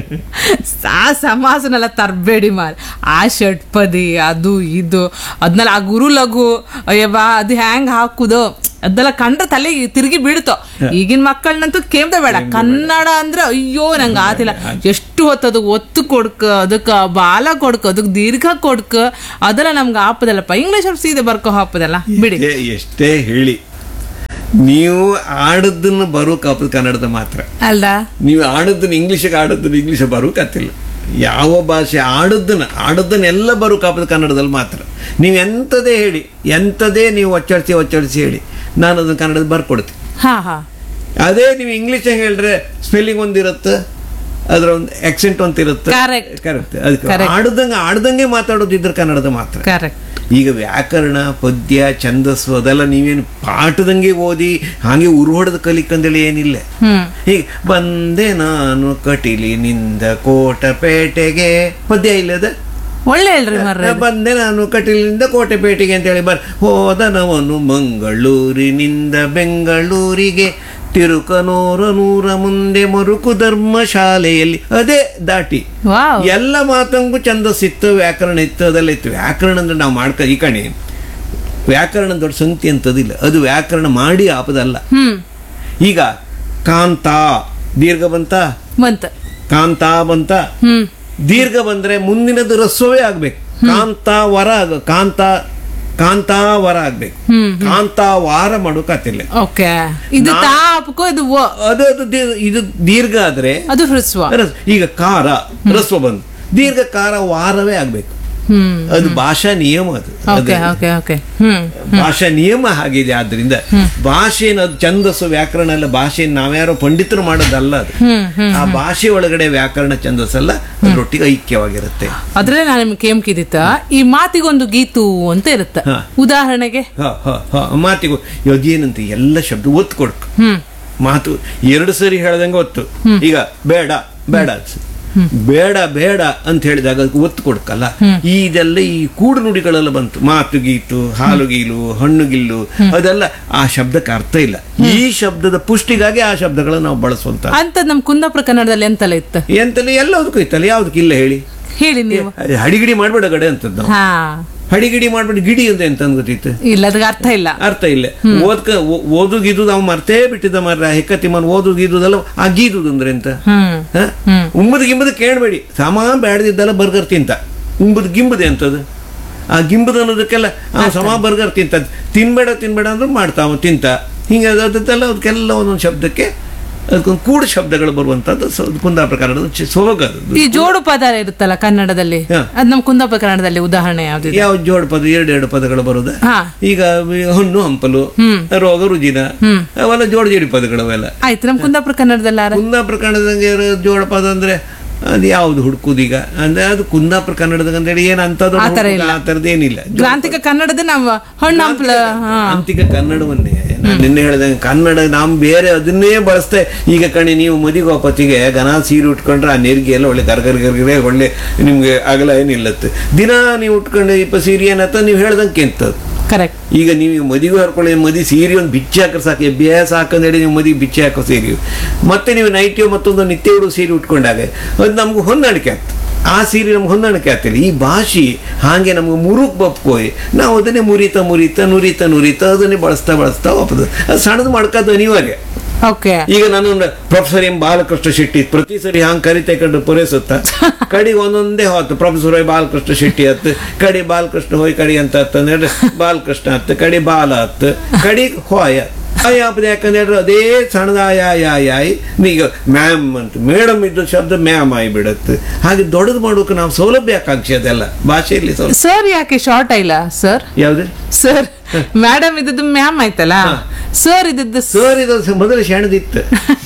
ಆ ಸಮಾಸನೆಲ್ಲ ತರಬೇಡಿ ಮಾರ್. ಆ ಷಟ್ಪದಿ ಅದು ಇದು ಅದನ್ನೆಲ್ಲ ಆ ಗುರು ಲಘು ಅಯ್ಯವಾ ಅದು ಹ್ಯಾಂಗ್ ಹಾಕುದು ಅದೆಲ್ಲ ಕಂಡ್ರೆ ತಲೆ ತಿರುಗಿ ಬೀಳ್ತೋ. ಈಗಿನ ಮಕ್ಕಳನ್ನಂತೂ ಕೇಳ್ದ ಬೇಡ. ಕನ್ನಡ ಅಂದ್ರೆ ಅಯ್ಯೋ ನಂಗೆ ಆತಿಲ್ಲ. ಎಷ್ಟು ಹೊತ್ತು ಅದಕ್ಕೆ ಒತ್ತು ಕೊಡ್ಕ, ಅದಕ್ಕೆ ಬಾಲ ಕೊಡ್ಕ, ಅದಕ್ಕೆ ದೀರ್ಘ ಕೊಡ್ಕ, ಅದೆಲ್ಲ ನಮ್ಗೆ ಆಪದಲ್ಲಪ್ಪ. ಇಂಗ್ಲಿಷ್ ಸೀದೆ ಬರ್ಕೋ ಹಾಪದಲ್ಲ ಬಿಡಿ. ಎಷ್ಟೇ ಹೇಳಿ ನೀವು ಆಡದನ್ನ ಬರೋಕಾಪದ ಕನ್ನಡದ ಮಾತ್ರ ಅಲ್ಲ. ನೀವು ಆಡದನ್ನ ಇಂಗ್ಲಿಷ್ ಬರೋಕಾತಿಲ್ಲ. ಯಾವ ಭಾಷೆ ಆಡದನ್ನೆಲ್ಲ ಬರೋಕಾಪದ ಕನ್ನಡದಲ್ಲಿ ಮಾತ್ರ. ನೀವು ಎಂಥದೇ ನೀವು ಒಚ್ಚರಿಸಿ ಹೇಳಿ, ನಾನು ಅದನ್ನ ಕನ್ನಡದಲ್ಲಿ ಬರ್ಕೊಡ್ತೀನಿ. ಅದೇ ನೀವು ಇಂಗ್ಲಿಷ್ ಹೇಳಿದ್ರೆ ಸ್ಪೆಲ್ಲಿಂಗ್ ಒಂದಿರುತ್ತೆ, ಅದರ ಒಂದು ಆಕ್ಸೆಂಟ್ ಅಂತ ಇರುತ್ತೆ. ಕರೆಕ್ಟ್. ಅದಕ್ಕೆ ಆಡ್ದಂಗೆ ಮಾತಾಡೋದಿದ್ರೆ ಕನ್ನಡದ ಮಾತ್ರ. ಈಗ ವ್ಯಾಕರಣ, ಪದ್ಯ, ಛಂದಸ್ಸು ಅದೆಲ್ಲ ನೀವೇನು ಪಾಠದಂಗೆ ಓದಿ ಹಾಗೆ ಉರುಹೊಡೆದು ಕಲಿಕಂದೇಳಿ ಏನಿಲ್ಲ. ಈಗ ಬಂದೆ ನಾನು ಕಟೀಲಿನಿಂದ ಕೋಟಪೇಟೆಗೆ, ಪದ್ಯ ಇಲ್ಲದ ಒಳ್ಳೆ ಹೇಳ್ರಿ ಮರ್ರೆ. ಬಂದೆ ನಾನು ಕಟೀಲಿನಿಂದ ಕೋಟೆಪೇಟೆಗೆ ಅಂತೇಳಿ ಹೋದನವನು ಮಂಗಳೂರಿನಿಂದ ಬೆಂಗಳೂರಿಗೆ, ತಿರುಕನೂರ ಮುಂದೆ ಮರುಕು ಧರ್ಮಶಾಲೆಯಲ್ಲಿ. ಅದೇ ದಾಟಿ ಎಲ್ಲ ಮಾತಂಗೂ ಛಂದಸ್ಸಿತ್ತು, ವ್ಯಾಕರಣ ಇತ್ತು, ಅದೆಲ್ಲ ಇತ್ತು. ವ್ಯಾಕರಣ ಅಂದ್ರೆ ನಾವು ಈ ಕಣೆ ವ್ಯಾಕರಣ ದೊಡ್ಡ ಸಂಗತಿ ಅಂತದಿಲ್ಲ, ಅದು ವ್ಯಾಕರಣ ಮಾಡಿ ಆಪದಲ್ಲ. ಈಗ ಕಾಂತ ದೀರ್ಘ ಬಂತ, ಕಾಂತ ಬಂತ, ದೀರ್ಘ ಬಂದ್ರೆ ಮುಂದಿನದು ರಸ್ವವೇ ಆಗ್ಬೇಕು. ಕಾಂತಾವರ ಆಗ್ಬೇಕು. ಕಾಂತಾವಾರ ಮಾಡೋಕಾತಿಲ್ಲ. ಇದು ದೀರ್ಘ ಆದ್ರೆ ಅದು ಹ್ರಸ್ವ. ಈಗ ಕಾರ ರಸ್ವ ಬಂದು ದೀರ್ಘ ಕಾರ ವಾರವೇ ಆಗ್ಬೇಕು. ಅದು ಭಾಷಾ ನಿಯಮ. ಭಾಷಾ ನಿಯಮ ಆಗಿದೆ. ಆದ್ರಿಂದ ಭಾಷೆನ ಅದು ಛಂದಸ್ಸು ವ್ಯಾಕರಣ ಎಲ್ಲ ಭಾಷೆಯನ್ನು ನಾವ್ಯಾರೋ ಪಂಡಿತರು ಮಾಡೋದಲ್ಲ. ಅದು ಆ ಭಾಷೆ ಒಳಗಡೆ ವ್ಯಾಕರಣ ಛಂದಸ್ಸೆಲ್ಲ ಅದರೊಟ್ಟಿಗೆ ಐಕ್ಯವಾಗಿರುತ್ತೆ. ಅದ್ರಲ್ಲಿ ನಾನು ನಿಮ್ಗೆ ಕೇಮ್ಕಿದಿತ್ತ, ಈ ಮಾತಿಗೊಂದು ಗೀತು ಅಂತ ಇರುತ್ತೆ. ಉದಾಹರಣೆಗೆ ಮಾತಿಗೂ ಏನಂತ ಎಲ್ಲ ಶಬ್ದ ಒತ್ತು ಕೊಡ್ಕ. ಮಾತು 2 ಸರಿ ಹೇಳ್ದಂಗೆ ಒತ್ತು. ಈಗ ಬೇಡ ಅಂತ ಹೇಳಿದಾಗ ಅದಕ್ಕೆ ಒತ್ತು ಕೊಡ್ಕಲ್ಲ. ಇದೆಲ್ಲ ಈ ಕೂಡು ನುಡಿಗಳೆಲ್ಲ ಬಂತು. ಮಾತು ಗೀತು, ಹಾಲು ಗೀಲು, ಹಣ್ಣು ಗಿಲ್ಲು, ಅದೆಲ್ಲ ಆ ಶಬ್ದಕ್ಕೆ ಅರ್ಥ ಇಲ್ಲ. ಈ ಶಬ್ದದ ಪುಷ್ಟಿಗಾಗಿ ಆ ಶಬ್ದಗಳನ್ನ ನಾವು ಬಳಸುವಂತ ಅಂತ ನಮ್ಮ ಕುಂದಾಪುರ ಕನ್ನಡದಲ್ಲಿ ಎಂತಲ್ಲ ಇತ್ತು, ಎಲ್ಲದಕ್ಕೂ ಇತ್ತಲ್ಲ. ಯಾವ್ದಕ್ಕಿಲ್ಲ ಹೇಳಿ ನೀವು. ಹಡಿಗಿಡಿ ಮಾಡ್ಬೇಡ ಗಡೆ ಅಂತದ್ದು. ಹಡಿಗಿಡಿ ಮಾಡ್ಬಿಟ್ಟು ಗಿಡಿ ಅಂತ ಎಂತ ಗೊತ್ತಿತ್ತು ಇಲ್ಲ, ಅದಕ್ಕೆ ಅರ್ಥ ಇಲ್ಲ. ಓದುಗಿದು ನಾವು ಮರ್ತೇ ಬಿಟ್ಟಿದ್ದ ಮರ ಹೆಕ್ಕತಿಮ್ಮನ್ ಓದುಗಿದುದಲ್ಲ. ಆ ಗೀದುದು ಅಂದ್ರೆ ಎಂತ? ಗಿಂಬುದು ಕೇಳಬೇಡಿ. ಸಮ ಬೇಡದಿದ್ದಲ್ಲ ಬರ್ಗರ್ ತಿಂತ. ಗಿಂಬುದೆ ಅಂತದ್ದು. ಆ ಗಿಂಬುದು ಅನ್ನೋದಕ್ಕೆಲ್ಲ ಸಮ ಬರ್ಗರ್ ತಿಂತ. ತಿನ್ಬೇಡ ಅಂದ್ರೆ ಮಾಡ್ತಾವ ತಿಂತ. ಹಿಂಗೆ ಅದಕ್ಕೆಲ್ಲ ಅದಕ್ಕೆಲ್ಲ ಒಂದೊಂದು ಶಬ್ದಕ್ಕೆ ಅದಕ್ಕೊಂದು ಕೂಡು ಶಬ್ದಗಳು ಬರುವಂತದ್ದು ಕುಂದಾಪುರ ಕನ್ನಡದ ಸೊಬಗದು. ಈ ಜೋಡು ಪದ ಇರುತ್ತಲ್ಲ ಕನ್ನಡದಲ್ಲಿ, ಅದು ನಮ್ಮ ಕುಂದಾಪುರ ಕನ್ನಡದಲ್ಲಿ ಉದಾಹರಣೆ ಯಾವ್ದು? ಯಾವ ಜೋಡು ಪದ? ಎರಡು ಪದಗಳು ಬರುದು. ಈಗ ಹಣ್ಣು ಹಂಪಲು, ರೋಗ ರುಜಿನ, ಅವೆಲ್ಲ ಜೋಡಿ ಪದಗಳು ಅವೆಲ್ಲ ಆಯ್ತು. ನಮ್ಮ ಕುಂದಾಪುರ ಕನ್ನಡದಲ್ಲಿ ಕುಂದಾಪುರ ಕನ್ನಡದಂಗೆ ಜೋಡ ಪದ ಅಂದ್ರೆ ಅದು ಯಾವ್ದು ಹುಡುಕುದೀಗ ಅಂದ್ರೆ ಅದು ಕುಂದಾಪುರ ಕನ್ನಡದ ಅಂದ್ರೆ ಏನಂತದ್ದು ಆ ತರದೇನಿಲ್ಲ. ಗ್ರಾಂಥಿಕ ಕನ್ನಡದ ನಾವು ಹಣ್ಣು ಹಂಪಲ ಗ್ರಾಂಥಿಕ ಕನ್ನಡವನ್ನೇ ನಾನು ನಿನ್ನೆ ಹೇಳಿದಂಗೆ ಕನ್ನಡ ನಾವು ಬೇರೆ ಅದನ್ನೇ ಬಳಸ್ತೆ. ಈಗ ಕಣಿ ನೀವು ಮದಿಗೋಪತಿಗೆ ಗನ ಸೀರೆ ಉಟ್ಕೊಂಡ್ರೆ ಆ ನೆರಿಗೆ ಎಲ್ಲ ಒಳ್ಳೆ ಗರ್ಗರ್ಗರ್ಗರೆ ಒಳ್ಳೆ ನಿಮ್ಗೆ ಆಗಲ ಏನಿಲ್ಲತ್ತೆ. ದಿನ ನೀವು ಉಟ್ಕೊಂಡ್ರೆ ಇಪ್ಪ ಸೀರೆ ಏನತ್ತ ನೀವು ಹೇಳ್ದಂಗೆ ಎಂತದ್ದು ಕರೆಕ್ಟ್. ಈಗ ನೀವು ಮದಿಗೆ ಹರ್ಕೊಳ್ಳಿ, ಮದಿ ಸೀರೆ ಒಂದು ಬಿಚ್ಚಿ ಹಾಕರ್ ಸಾಕು, ಅಭ್ಯಾಸ ಹಾಕಂದೇಳಿ ನೀವು ಮದಿಗೆ ಬಿಚ್ಚಿ ಹಾಕೋ ಸೀರೆ. ಮತ್ತೆ ನೀವು ನೈಟಿಯೋ ಮತ್ತೊಂದು ನಿತ್ಯ ಹುಡುಗ ಸೀರೆ ಉಟ್ಕೊಂಡಾಗ ಅದು ನಮ್ಗೆ ಹೊಂದಾಣಿಕೆ ಆಗ್ತದೆ. ಆ ಸೀರೆ ನಮ್ಗೆ ಹೊಂದಾಣಿಕೆ ಆಗ್ತಿಲ್ಲ. ಈ ಭಾಷೆ ಹಾಗೆ ನಮ್ಗೆ ಮುರುಕ್ ಬಪ್ಕೋಯ್ ನಾವು ಅದನ್ನೇ ನುರಿತ ಅದನ್ನೇ ಬಳಸ್ತಾ ಹೋಗ್ತದೆ. ಅದು ಸಣ್ಣದು ಮಾಡ್ಕೋದು ಅನಿವಾರ್ಯ. ಈಗ ನಾನು ಪ್ರೊಫೆಸರ್ ಎಂ ಬಾಲಕೃಷ್ಣ ಶೆಟ್ಟಿ ಪ್ರತಿ ಸರಿ ಹಂಗೆ ಕರಿತಾ ಕಂಡು ಪೂರೈಸುತ್ತ ಕಡಿಗೆ ಒಂದೊಂದೇ ಹೊತ್ತು ಪ್ರೊಫೆಸರ್ ಹೋಯ್ ಬಾಲಕೃಷ್ಣ ಶೆಟ್ಟಿ ಹತ್ತು, ಕಡಿ ಬಾಲಕೃಷ್ಣ ಹೋಯ್ ಕಡಿ ಅಂತ ಹತ್ತಂದ್ರೆ ಬಾಲಕೃಷ್ಣ ಹತ್ತು, ಕಡಿ ಬಾಲ ಹತ್ತು, ಕಡಿ ಹೋಯ ಯಾಕಂದ್ರೆ ಅದೇ ಸಣ್ಣದಾಯಿ. ಈಗ ಮ್ಯಾಮ್ ಅಂತ ಮೇಡಮ್ ಇದ್ದ ಶಬ್ದ ಮ್ಯಾಮ್ ಆಗಿಬಿಡತ್ತೆ. ಹಾಗೆ ದೊಡ್ಡದು ಮಾಡೋಕೆ ನಾವು ಸೌಲಭ್ಯ ಆಕಾಂಕ್ಷೆ ಅದೆಲ್ಲ ಭಾಷೆಯಲ್ಲಿ. ಸರ್ ಯಾಕೆ ಶಾರ್ಟ್ ಇಲ್ಲ ಸರ್? ಯಾವ್ದು ಸರ್? ಮೇಡಮ್ ಇದ್ದದ್ದು ಮ್ಯಾಮ್ ಆಯ್ತಲ್ಲ, ಸರ್ ಇದ್ದದ್ದು ಮೊದಲು ಶಣದಿತ್ತು.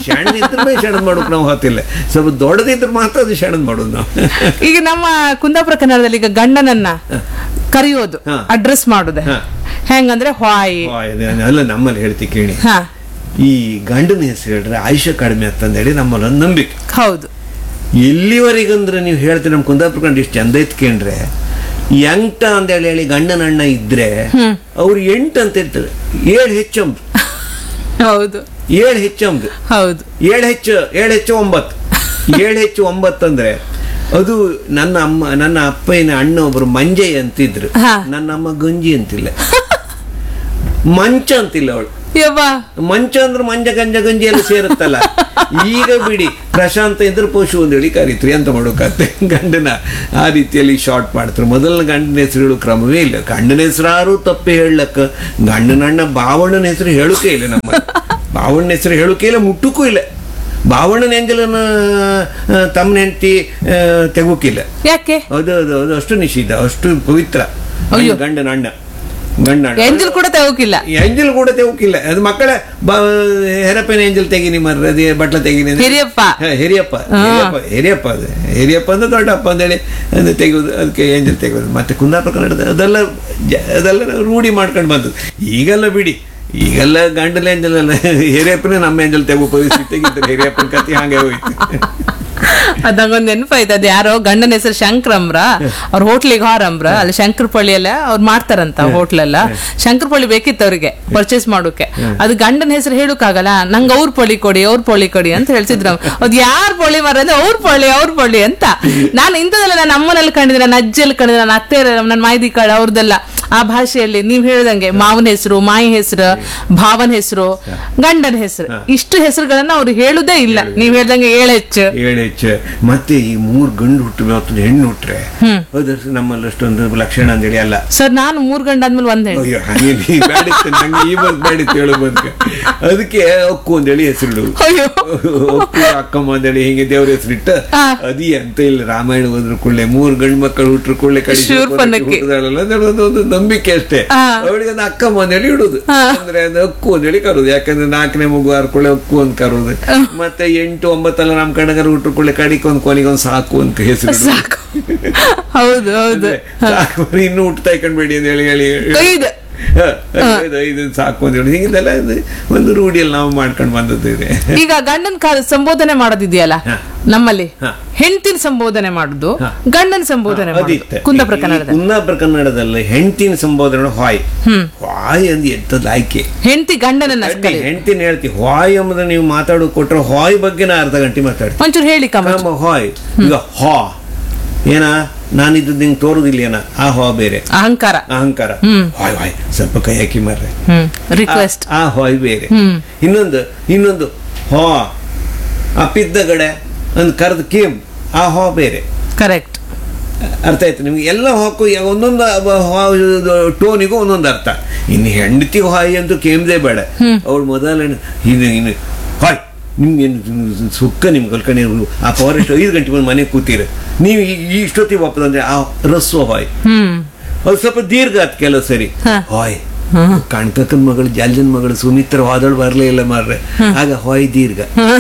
ಶಣದ್ ಮಾಡೋಕೆ ನಾವು ಹೊತ್ತಿಲ್ಲ. ಸ್ವಲ್ಪ ದೊಡ್ಡದಿದ್ರೆ ಮಾತ್ರ ಅದು ಶಣದ್ ಮಾಡೋದು ನಾವು. ಈಗ ನಮ್ಮ ಕುಂದಾಪುರ ಕನ್ನಡದಲ್ಲಿ ಈಗ ಗಂಡನನ್ನ ಕರೆಯೋದು, ಅಡ್ರೆಸ್ ಮಾಡೋದು ಹೆಂಗಂದ್ರೆ ಹಾಯ್ ಅಲ್ಲ. ನಮ್ಮಲ್ಲಿ ಹೇಳ್ತಿ ಕೇಳಿ, ಈ ಗಂಡನ ಹೆಸರು ಹೇಳ್ರೆ ಆಯುಷ್ಯ ಕಡಿಮೆ ಅಂತಂದೇಳಿ ನಮ್ಮಲ್ಲಿ ಒಂದು ನಂಬಿಕೆ. ಹೌದು. ಎಲ್ಲಿವರೆಗಂದ್ರೆ ನೀವು ಹೇಳ್ತೀರಿ ನಮ್ಮ ಕುಂದಾಪುರ ಕಂಡು ಇಷ್ಟು ಚಂದ ಇತ್ಕೊಂಡ್ರೆ ಎಂಟ ಅಂತೇಳಿ ಹೇಳಿ ಗಂಡನ ಅಣ್ಣ ಇದ್ರೆ ಅವ್ರು 8 ಅಂತ ಇರ್ತಾರೆ. 7 ಹೆಚ್ಚಂಬ. ಹೌದು. 7 ಹೆಚ್ಚಂಬ. ಹೌದು. 7 ಹೆಚ್ಚು 9. 7 ಹೆಚ್ಚು 9 ಅಂದ್ರೆ ಅದು ನನ್ನ ಅಪ್ಪನ ಅಣ್ಣ ಒಬ್ರು ಮಂಜಯ್ಯ ಅಂತಿದ್ರು. ನನ್ನ ಅಮ್ಮ ಗಂಜಿ ಅಂತಿಲ್ಲ, ಮಂಚ ಅಂತಿಲ್ಲ ಅವಳು. ಯವ್ವಾ ಮಂಚ ಅಂದ್ರೆ ಮಂಜ ಗಂಜ ಗಂಜಿ ಎಲ್ಲ ಸೇರುತ್ತಲ್ಲ. ಈಗ ಬಿಡಿ ಪ್ರಶಾಂತ ಇದ್ರೆ ಪಶು ಅಂತೇಳಿ ಕರೀತ್ರಿ, ಅಂತ ಮಾಡೋಕತ್ತೆ ಗಂಡನ ಆ ರೀತಿಯಲ್ಲಿ ಶಾರ್ಟ್ ಮಾಡ್ತಾರೆ. ಮೊದಲನೇ ಗಂಡನ ಹೆಸರು ಹೇಳೋ ಕ್ರಮವೇ ಇಲ್ಲ. ಗಂಡನ ಹೆಸರಾರು ತಪ್ಪೆ ಹೇಳಕ್ಕ, ಗಂಡನಣ್ಣ ಬಾವಣ್ಣನ ಹೆಸರು ಹೇಳುಕೆ ಇಲ್ಲ. ನಮ್ಮ ಬಾವಣ್ಣನ ಹೆಸರು ಹೇಳುಕೆ ಇಲ್ಲ, ಮುಟ್ಟಕ್ಕೂ ಇಲ್ಲ. ಬಾವಣ್ಣನ ಎಂಜಲನ್ನ ತಮ್ಮನ ಹೆಂಡತಿ ತೆಗೋಕಿಲ್ಲ. ಯಾಕೆ? ಅದು ಅದು ಅದು ಅಷ್ಟು ನಿಷಿದ್ಧ, ಅಷ್ಟು ಪವಿತ್ರ ಗಂಡನ ಅಣ್ಣ. ಎಂಜಲ್ ಕೂಡ ತೆಗೋಕಿಲ್ಲ, ಎಂಜಲ್ ಕೂಡ ತೆಗೋಕಿಲ್ಲ. ಅದು ಮಕ್ಕಳ ಹೆರಪ್ಪನ ಎಂಜಲ್ ತೆಗಿನಿ ಮರ್ರ, ಅದೇ ಬಟ್ಲ ತೆಗಿನಿ. ಹಿರಿಯಪ್ಪ ಹಿರಿಯಪ್ಪ ಹಿರಿಯಪ್ಪ ಅದು ಹಿರಿಯಪ್ಪ ಅಂದ್ರೆ ದೊಡ್ಡಪ್ಪ ಅಂತೇಳಿ ಅದು ತೆಗೆಯೋದು, ಅದಕ್ಕೆ ಎಂಜಲ್ ತೆಗೆಯೋದು. ಮತ್ತೆ ಕುಂದಾಪುರ ಕನ್ನಡದ ಅದೆಲ್ಲ ರೂಢಿ ಮಾಡ್ಕೊಂಡು ಬಂದದ್ದು. ಈಗೆಲ್ಲ ಬಿಡಿ, ಈಗೆಲ್ಲ ಗಂಡಲ ಎಂಜಲ್ ಅಲ್ಲ, ಹಿರಿಯಪ್ಪನೇ ನಮ್ಮ ಎಂಜಲ್ ತೆಗೋ ಪರಿಸ್ಥಿತಿ. ಹಿರಿಯಪ್ಪನ ಕತೆ ಹಾಗೆ ಹೋಯ್ತು. ಅದಂಗೊಂದ್ ನೆನಪಾಯ್ತು. ಅದ್ ಯಾರೋ ಗಂಡನ ಹೆಸರು ಶಂಕರಮ್ರ, ಅವ್ರ ಹೋಟ್ಲಿಗೆ ಹಾರಮ್ರ, ಅಲ್ಲಿ ಶಂಕರಪಳ್ಳಿ ಎಲ್ಲ ಅವ್ರು ಮಾಡ್ತಾರಂತ ಹೋಟ್ಲೆಲ್ಲ. ಶಂಕರಪಳ್ಳಿ ಬೇಕಿತ್ತು ಅವ್ರಿಗೆ ಪರ್ಚೇಸ್ ಮಾಡೋಕೆ. ಅದು ಗಂಡನ ಹೆಸರು ಹೇಳಕ್ಕಾಗಲ್ಲ, ನಂಗೆ ಅವ್ರ ಪೊಳಿ ಕೊಡಿ ಅವ್ರ ಪೊಳಿ ಕೊಡಿ ಅಂತ ಹೇಳ್ತಿದ್ರು. ಅದ್ ಯಾರ್ ಪೊಳಿ ಮರ ಅಂದ್ರೆ ಅವ್ರ ಪೊಳಿ ಅಂತ. ನಾನು ಇಂಥದೆಲ್ಲ ನನ್ನ ಅಮ್ಮನಲ್ಲಿ ಕಂಡಿದ್ದೆ, ನನ್ನ ಅಜ್ಜಿಯಲ್ಲಿ ಕಂಡಿದ್ದೆ, ನನ್ನ ಅತ್ತೆ, ನನ್ನ ಮಾಯ್ದಿ ಕಾಳು ಅವ್ರದ್ದೆಲ್ಲ ಆ ಭಾಷೆಯಲ್ಲಿ ನೀವ್ ಹೇಳ್ದಂಗೆ ಮಾವನ ಹೆಸರು, ಮಾಯಿ ಹೆಸರು, ಭಾವನ ಹೆಸರು, ಗಂಡನ ಹೆಸರು, ಇಷ್ಟು ಹೆಸರುಗಳನ್ನ ಅವ್ರು ಹೇಳುದೇ ಇಲ್ಲ. ನೀವ್ ಹೇಳ್ದಂಗೆ ಏಳೆಚ್ಚು ಮತ್ತೆ ಈ 3 ಗಂಡು ಹುಟ್ಟು ಮತ್ತೊಂದು ಹೆಣ್ಣು ಹುಟ್ರೆ ನಮ್ಮಲ್ಲಿ ಅಷ್ಟೊಂದು ಲಕ್ಷಣ ಅಂತೇಳಿ ಅಲ್ಲ ಸರ್. ನಾನು 3 ಗಂಡ ಆದ್ಮೇಲೆ ಒಂದ್ ಹೆಣ್ಣು. ನಂಗೆ ಈ ಬಂದ್ ಬೇಡಿತ್ತು ಹೇಳು ಬಂದ. ಅದಕ್ಕೆ ಅಕ್ಕು ಅಂತೇಳಿ ಹೆಸರು, ಅಕ್ಕು ಅಕ್ಕಮ್ಮ ಅಂತೇಳಿ ಹಿಂಗೆ ದೇವ್ರ ಹೆಸರಿಟ್ಟ ಅದಿ ಅಂತ ಇಲ್ಲ. ರಾಮಾಯಣ ಹೋದ್ರ ಕೂಡಲೇ 3 ಗಂಡು ಮಕ್ಕಳು ಹುಟ್ಟರು ಕೂಡಲೇ ಒಂದು ನಂಬಿಕೆ ಅಷ್ಟೇ. ಅವಳಿಗೆ ಒಂದು ಅಕ್ಕಮ್ಮ ಅಂತೇಳಿ ಇಡುದು, ಅಂದ್ರೆ ಅದು ಅಕ್ಕು ಅಂತೇಳಿ ಕರೋದು. ಯಾಕಂದ್ರೆ 4ನೇ ಮಗು ಆರ್ಕೊಳ್ಳೆ ಅಕ್ಕು ಅಂತ ಕರೋದು. ಮತ್ತೆ 8, 9 ನಮ್ಮ ಕಣಗರು ಹುಟ್ಟರು ಕೂಡಲೇ ಕಡಿಕೊಂದು ಕೊನೆಗೊಂದು ಸಾಕು ಅಂತ ಹೆಸರು. ಹೌದು ಹೌದು, ಸಾಕು ಇನ್ನು ಹುಟ್ಟತಾ ಇಕೊಂಡ್ಬೇಡಿ ಅಂತ ಹೇಳಿ ಇದನ್ನ ಸಾಕು ಅಂತ ಹೇಳಿ ಹಿಂಗೆಲ್ಲ ಒಂದು ರೂಢಿಯಲ್ಲಿ ನಾವು ಮಾಡ್ಕೊಂಡು ಬಂದದ್ದು ಇದೆ. ಈಗ ಗಂಡನ ಸಂಬೋಧನೆ ಮಾಡೋದಿದೆಯಲ್ಲ ನಮ್ಮಲ್ಲಿ, ಹೆಂಡತಿನ ಸಂಬೋಧನೆ ಮಾಡುದು, ಗಂಡನ ಸಂಬೋಧನೆ ಕುಂದಾಪುರ ಕನ್ನಡದಲ್ಲಿ ಹೆಂಡತಿನ ಸಂಬೋಧನೆ ಹಾಯ್ ಹಾಯ್ ಅಂದ್ ಎಂತದ್ ಆಯ್ಕೆ. ಹೆಂಡತಿ ಗಂಡನ ಹೆಂಡತಿನ ಹೇಳ್ತಿ ಹಾಯ್ ಎಂಬುದು ನೀವು ಮಾತಾಡೋ ಕೊಟ್ರೆ ಹಾಯ್ ಬಗ್ಗೆ ಅರ್ಧ ಗಂಟೆ ಮಾತಾಡ್ತೀನಿ. ಒಂಚೂರು ಹೇಳಿ ಹಾಯ್. ಈಗ ಹಾ ಏನ ನಾನಿದ್ದು ನಿಂಗೆ ತೋರುದಿಲ್ಲ ಏನ, ಆ ಹಾ ಬೇರೆ, ಅಹಂಕಾರ ಹಾಯ್ ಹಾಯ್ ಸ್ವಲ್ಪ ಕೈ ಹಾಕಿ ಮಾರ್ರೆ ರಿಕ್ವೆಸ್ಟ್, ಆ ಹಾಯ್ ಬೇರೆ. ಇನ್ನೊಂದು ಹಾ ಅಪ್ಪಿದ್ದ ಗಡೆ ಒಂದು ಕರೆದು ಕೇಮ್, ಆ ಹಾ ಬೇರೆ. ಕರೆಕ್ಟ್, ಅರ್ಥ ಆಯ್ತು ನಿಮ್ಗೆ? ಎಲ್ಲ ಹಾಕು ಒಂದೊಂದು ಟೋನಿಗೂ ಒಂದೊಂದು ಅರ್ಥ. ಇನ್ನು ಹೆಂಡತಿ ಹಾಯ್ ಅಂತೂ ಕೇಮ್ದೇ ಬೇಡ. ಅವ್ಳು ಮೊದಲ ಇನ್ನು ಹಾಯ್ ನಿಮ್ಗೆ ಸುಕ್ಕ ನಿಮ್ಗೆ ಕಲ್ಕಣಿ ಆ ಫಾರೆಸ್ಟ್ 5 ಗಂಟೆ ಬಂದು ಮನೆಗೆ ಕೂತೀರ, ನೀವು ಇಷ್ಟೊತ್ತಿಗೆ ವಾಪದಂದ್ರೆ ಆ ರಸ್ವ ಹಾಯ್. ಅದು ಸ್ವಲ್ಪ ದೀರ್ಘ ಆತ್ ಕೆಲವು ಸರಿ. ಹಾಯ್ ಕಣ್ಕಕ್ಕನ ಮಗಳು ಜಲ್ಜನ್ ಮಗಳು ಸುಮಿತ್ರ ವಾದಳು ಬರಲೇ ಇಲ್ಲ ಮಾರ್ರೆ, ಆಗ ಹಾಯ್ ದೀರ್ಘ.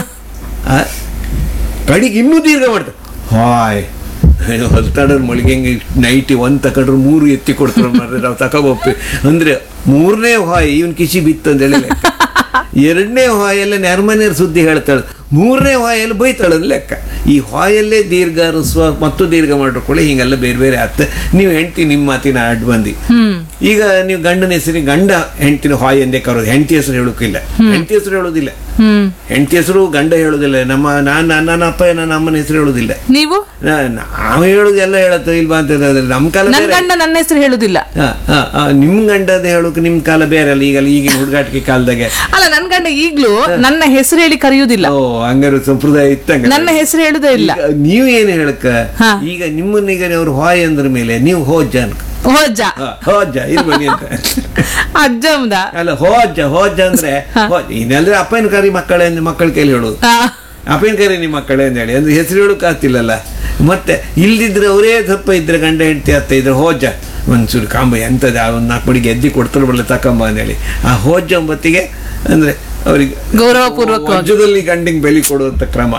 ಕಡಿಗೆ ಇನ್ನೂ ದೀರ್ಘ ಮಾಡ್ತಾರೆ ಹಾಯ್. ಹೊಲ್ತಾಡೋರು ಮಳಿಗೆ ನೈಟಿ 1 ತಕೊಂಡ್ರು 3 ಎತ್ತಿ ಕೊಡ್ತಾರೆ ಮಾರ್ರೆ, ನಾವು ತಕೋಬಪ್ಪಿ ಅಂದ್ರೆ 3ನೇ ಹಾಯ್ ಇವನ್ ಕಿಸಿ ಬಿತ್ತಂದೇಳಿ. 2ನೇ ಹಾಯೆಲ್ಲ ನೆರ್ಮನೇರ್ ಸುದ್ದಿ ಹೇಳ್ತಾಳೆ, 3ನೇ ಹಾಯಲ್ಲಿ ಬೈತಾಳದ್ ಲೆಕ್ಕ. ಈ ಹಾಯಲ್ಲೇ ದೀರ್ಘ ರಸ್ವ ಮತ್ತು ದೀರ್ಘ ಮಾಡ್ಕೊಳ್ಳಿ, ಹಿಂಗೆಲ್ಲ ಬೇರೆ ಬೇರೆ ಆಗ್ತದೆ. ನೀವು ಹೆಂಡತಿ ನಿಮ್ಮ ಮಾತಿನ ಅಡ್ಡ ಬಂದಿ. ಈಗ ನೀವು ಗಂಡನ ಹೆಸರಿಗೆ ಗಂಡ ಹೆಂಡತಿನ ಹಾಯ್ ಎಂದೇ ಕರೋದು, ಹೆಂಡತಿ ಹೆಸರು ಹೇಳೋಕಿಲ್ಲ. ಹೆಂಡತಿ ಹೆಸರು ಹೇಳೋದಿಲ್ಲ, ಹೆಂಡತಿ ಹೆಸರು ಗಂಡ ಹೇಳೋದಿಲ್ಲ. ನನ್ನ ಅಪ್ಪ ನನ್ನ ಅಮ್ಮನ ಹೆಸರು ಹೇಳೋದಿಲ್ಲ. ನೀವು ನಾವು ಹೇಳುದು ಎಲ್ಲ ಹೇಳತ್ತ ಇಲ್ವಾ ಅಂತ. ನಮ್ ಕಾಲ ನನ್ನ ಹೆಸರು ಹೇಳುದಿಲ್ಲ, ನಿಮ್ ಗಂಡದ ಹೇಳೋಕೆ ನಿಮ್ ಕಾಲ ಬೇರೆ ಅಲ್ಲ. ಈಗಿನ ಹುಡುಗಾಟಿಕೆ ಕಾಲದಾಗೆ ಅಲ್ಲ, ನನ್ ಗಂಡ ಈಗ್ಲೂ ನನ್ನ ಹೆಸರು ಹೇಳಿ ಕರೆಯುವುದಿಲ್ಲ. ಹಂಗಾರು ಸಂಪ್ರದಾಯ ಇತ್ತಂಗ ನನ್ನ ಹೆಸರು ಹೇಳುದೇ ಇಲ್ಲ. ನೀವು ಏನು ಹೇಳಕ್ಕ ಈಗ ನಿಮ್ಮನ್ನೀಗ ಅವ್ರು ಹಾಯ್ ಅಂದ್ರ ಮೇಲೆ ನೀವು ಹೋಜ್ಜ ಅನ್ಕ, ಹೋಜ್ಜ ಇದು ಬನ್ನಿ ಅಂತ ಅಜ್ಜ ಅಲ್ಲ, ಹೋಜ್ಜ ಅಂದ್ರೆ ಇನ್ನೆಲ್ಲರೂ ಅಪ್ಪನ ಕರಿ ಮಕ್ಕಳ ಕೈಲಿ ಹೇಳೋದು, ಅಪ್ಪನ ಕರಿ ನಿಮ್ಮ ಮಕ್ಕಳೇ ಅಂತ ಹೇಳಿ. ಅಂದ್ರೆ ಹೆಸರು ಹೇಳೋಕೆ ಆಗ್ತಿಲ್ಲಲ್ಲ. ಮತ್ತೆ ಇಲ್ದಿದ್ರೆ ಅವರೇ ಸ್ವಲ್ಪ ಇದ್ರೆ ಗಂಡ ಹೆಂಡತಿ ಅತ್ತ ಇದ್ರೆ ಹೋಜ್ಜ ಒಂಚೂರು ಕಾಂಬ ಎಂತದ ಒಂದು 4 ಬಡಿಗೆ ಎದ್ದಿ ಕೊಡ್ತಾರೆ ಬರಲ್ಲ ತಕಂಬ ಅಂತೇಳಿ. ಆ ಹೋಜ್ಜ ಒಂಬತ್ತಿಗೆ ಅಂದ್ರೆ ಅವರಿಗೆ ಗೌರವಪೂರ್ವಕ ರಾಜ್ಯದಲ್ಲಿ ಗಂಡಿಗೆ ಬೆಲೆ ಕೊಡುವಂತ ಕ್ರಮ.